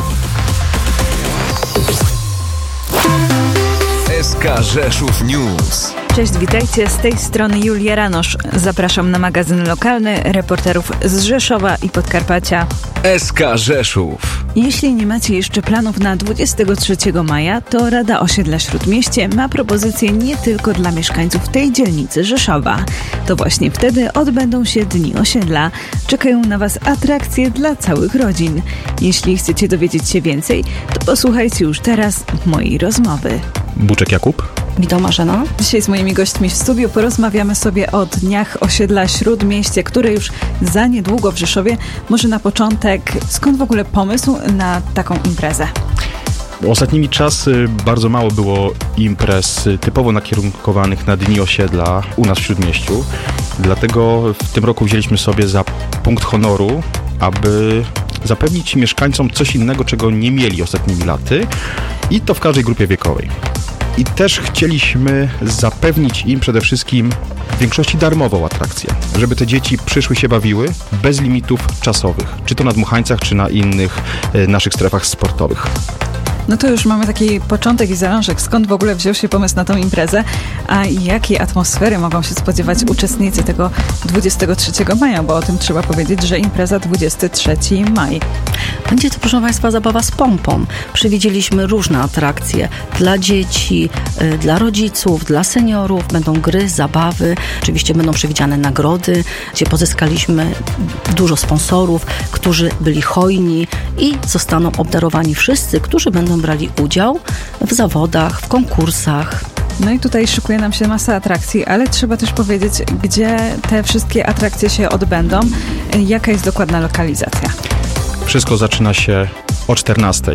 SK Rzeszów News. Cześć, witajcie, z tej strony Julia Ranosz. Zapraszam na magazyn lokalny reporterów z Rzeszowa i Podkarpacia. SK Rzeszów. Jeśli nie macie jeszcze planów na 23 maja, to Rada Osiedla Śródmieście ma propozycję nie tylko dla mieszkańców tej dzielnicy Rzeszowa. To właśnie wtedy odbędą się Dni Osiedla. Czekają na Was atrakcje dla całych rodzin. Jeśli chcecie dowiedzieć się więcej, to posłuchajcie już teraz mojej rozmowy. Buczek Jakub. Witam, Marzena. Dzisiaj z moimi gośćmi w studiu porozmawiamy sobie o Dniach Osiedla Śródmieście, które już za niedługo w Rzeszowie. Może na początek, skąd w ogóle pomysł na taką imprezę? Ostatnimi czasy bardzo mało było imprez typowo nakierunkowanych na Dni Osiedla u nas w Śródmieściu. Dlatego w tym roku wzięliśmy sobie za punkt honoru, aby zapewnić mieszkańcom coś innego, czego nie mieli ostatnimi laty, i to w każdej grupie wiekowej. I też chcieliśmy zapewnić im przede wszystkim w większości darmową atrakcję, żeby te dzieci przyszły się bawiły bez limitów czasowych, czy to na dmuchańcach, czy na innych naszych strefach sportowych. No to już mamy taki początek i zalążek, skąd w ogóle wziął się pomysł na tą imprezę, a jakiej atmosfery mogą się spodziewać uczestnicy tego 23 maja, bo o tym trzeba powiedzieć, że impreza 23 maj. Będzie to, proszę Państwa, zabawa z pompą. Przewidzieliśmy różne atrakcje dla dzieci, dla rodziców, dla seniorów. Będą gry, zabawy. Oczywiście będą przewidziane nagrody, gdzie pozyskaliśmy dużo sponsorów, którzy byli hojni i zostaną obdarowani wszyscy, którzy będą brali udział w zawodach, w konkursach. No i tutaj szykuje nam się masa atrakcji, ale trzeba też powiedzieć, gdzie te wszystkie atrakcje się odbędą, jaka jest dokładna lokalizacja. Wszystko zaczyna się o 14:00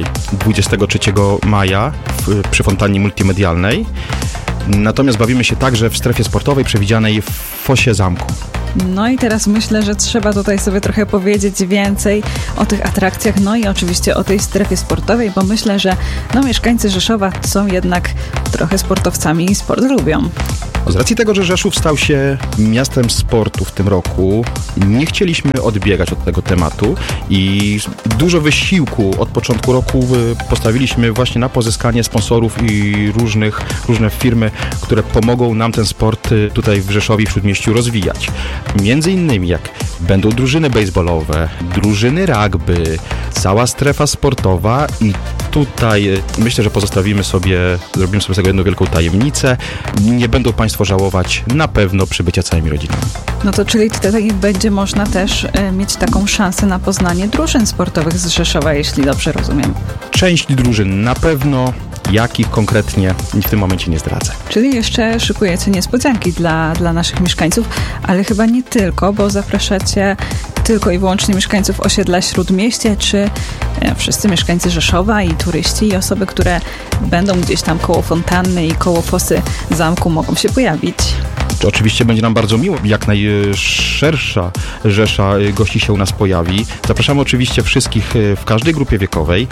23 maja przy fontannie multimedialnej. Natomiast bawimy się także w strefie sportowej przewidzianej w fosie zamku. No i teraz myślę, że trzeba tutaj sobie trochę powiedzieć więcej o tych atrakcjach, no i oczywiście o tej strefie sportowej, bo myślę, że mieszkańcy Rzeszowa są jednak trochę sportowcami i sport lubią. Z racji tego, że Rzeszów stał się miastem sportu w tym roku, nie chcieliśmy odbiegać od tego tematu i dużo wysiłku od początku roku postawiliśmy właśnie na pozyskanie sponsorów i różne firmy, które pomogą nam ten sport tutaj w Rzeszowie i w Śródmieściu rozwijać. Między innymi jak będą drużyny baseballowe, drużyny rugby, cała strefa sportowa i tutaj myślę, że zrobimy sobie z tego jedną wielką tajemnicę. Nie będą Państwo żałować na pewno przybycia całymi rodzinami. No to czyli tutaj będzie można też mieć taką szansę na poznanie drużyn sportowych z Rzeszowa, jeśli dobrze rozumiem. Część drużyn na pewno, jakich konkretnie w tym momencie nie zdradzę. Czyli jeszcze szykujecie niespodzianki dla naszych mieszkańców, ale chyba nie tylko, bo zapraszacie tylko i wyłącznie mieszkańców osiedla Śródmieście, czy wszyscy mieszkańcy Rzeszowa i turyści i osoby, które będą gdzieś tam koło fontanny i koło fosy zamku mogą się pojawić. Oczywiście będzie nam bardzo miło, jak najszersza rzesza gości się u nas pojawi. Zapraszamy oczywiście wszystkich w każdej grupie wiekowej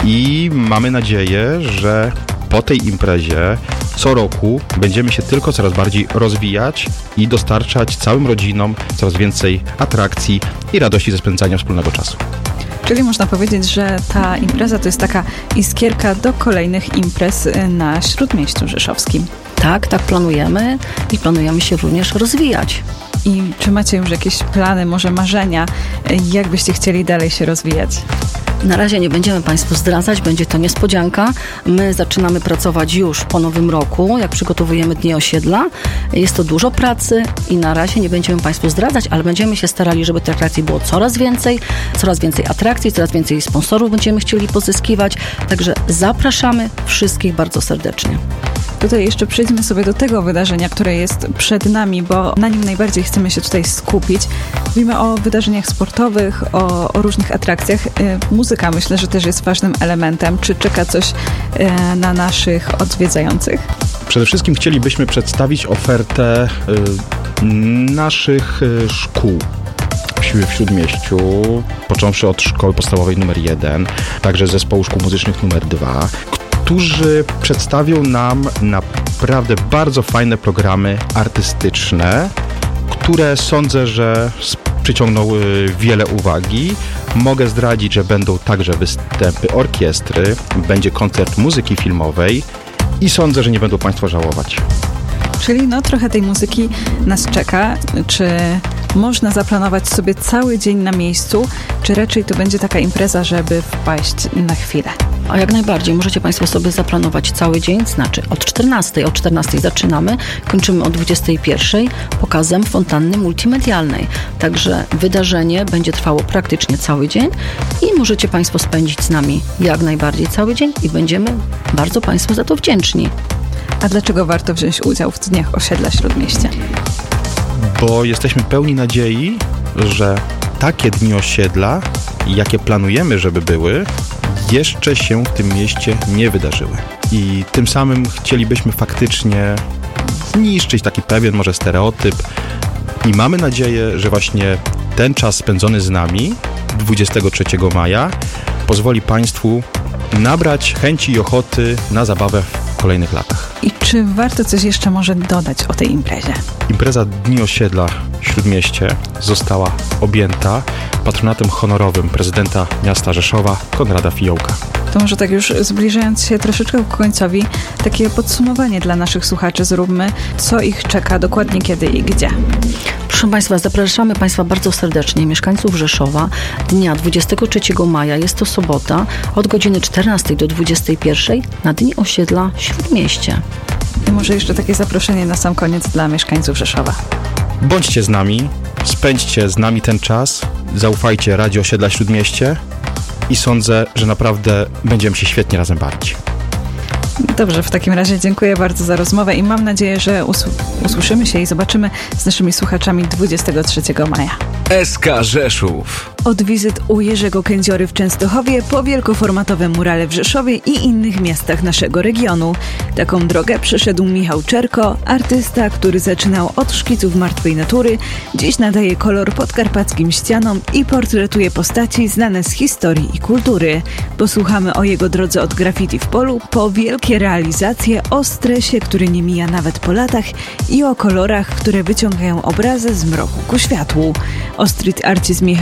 i mamy nadzieję, że po tej imprezie co roku będziemy się tylko coraz bardziej rozwijać i dostarczać całym rodzinom coraz więcej atrakcji i radości ze spędzania wspólnego czasu. Czyli można powiedzieć, że ta impreza to jest taka iskierka do kolejnych imprez na Śródmieściu Rzeszowskim. Tak planujemy i planujemy się również rozwijać. I czy macie już jakieś plany, może marzenia, jak byście chcieli dalej się rozwijać? Na razie nie będziemy Państwu zdradzać, będzie to niespodzianka. My zaczynamy pracować już po nowym roku, jak przygotowujemy Dni Osiedla. Jest to dużo pracy i na razie nie będziemy Państwu zdradzać, ale będziemy się starali, żeby tych atrakcji było coraz więcej atrakcji, coraz więcej sponsorów będziemy chcieli pozyskiwać. Także zapraszamy wszystkich bardzo serdecznie. Tutaj jeszcze przejdźmy sobie do tego wydarzenia, które jest przed nami, bo na nim najbardziej chcemy się tutaj skupić. Mówimy o wydarzeniach sportowych, o różnych atrakcjach. Muzyka myślę, że też jest ważnym elementem. Czy czeka coś na naszych odwiedzających? Przede wszystkim chcielibyśmy przedstawić ofertę naszych szkół w Śródmieściu, począwszy od szkoły podstawowej numer 1, także zespołu szkół muzycznych numer 2, którzy przedstawią nam naprawdę bardzo fajne programy artystyczne, które sądzę, że przyciągną wiele uwagi. Mogę zdradzić, że będą także występy orkiestry, będzie koncert muzyki filmowej i sądzę, że nie będą Państwo żałować. Czyli trochę tej muzyki nas czeka. Czy można zaplanować sobie cały dzień na miejscu, czy raczej to będzie taka impreza, żeby wpaść na chwilę? A jak najbardziej, możecie Państwo sobie zaplanować cały dzień, znaczy od 14:00. O 14:00 zaczynamy, kończymy o 21:00 pokazem fontanny multimedialnej. Także wydarzenie będzie trwało praktycznie cały dzień i możecie Państwo spędzić z nami jak najbardziej cały dzień i będziemy bardzo Państwu za to wdzięczni. A dlaczego warto wziąć udział w Dniach Osiedla Śródmieścia? Bo jesteśmy pełni nadziei, że takie Dni Osiedla, jakie planujemy, żeby były, jeszcze się w tym mieście nie wydarzyły. I tym samym chcielibyśmy faktycznie zniszczyć taki pewien może stereotyp i mamy nadzieję, że właśnie ten czas spędzony z nami 23 maja pozwoli Państwu nabrać chęci i ochoty na zabawę w kolejnych latach. I czy warto coś jeszcze może dodać o tej imprezie? Impreza Dni Osiedla w Śródmieście została objęta patronatem honorowym prezydenta miasta Rzeszowa Konrada Fiołka. To może tak już zbliżając się troszeczkę ku końcowi, takie podsumowanie dla naszych słuchaczy zróbmy, co ich czeka dokładnie kiedy i gdzie. Proszę Państwa, zapraszamy Państwa bardzo serdecznie, mieszkańców Rzeszowa, dnia 23 maja, jest to sobota, od godziny 14 do 21 na Dni Osiedla Śródmieście. I może jeszcze takie zaproszenie na sam koniec dla mieszkańców Rzeszowa. Bądźcie z nami, spędźcie z nami ten czas, zaufajcie Radzie Osiedla Śródmieście i sądzę, że naprawdę będziemy się świetnie razem bawić. Dobrze, w takim razie dziękuję bardzo za rozmowę i mam nadzieję, że usłyszymy się i zobaczymy z naszymi słuchaczami 23 maja. SK Rzeszów. Od wizyt u Jerzego Kędziory w Częstochowie po wielkoformatowe murale w Rzeszowie i innych miastach naszego regionu. Taką drogę przeszedł Michał Czerko, artysta, który zaczynał od szkiców martwej natury, dziś nadaje kolor podkarpackim ścianom i portretuje postaci znane z historii i kultury. Posłuchamy o jego drodze od graffiti w polu po wielkie realizacje, o stresie, który nie mija nawet po latach i o kolorach, które wyciągają obrazy z mroku ku światłu. O street arcie z Michałem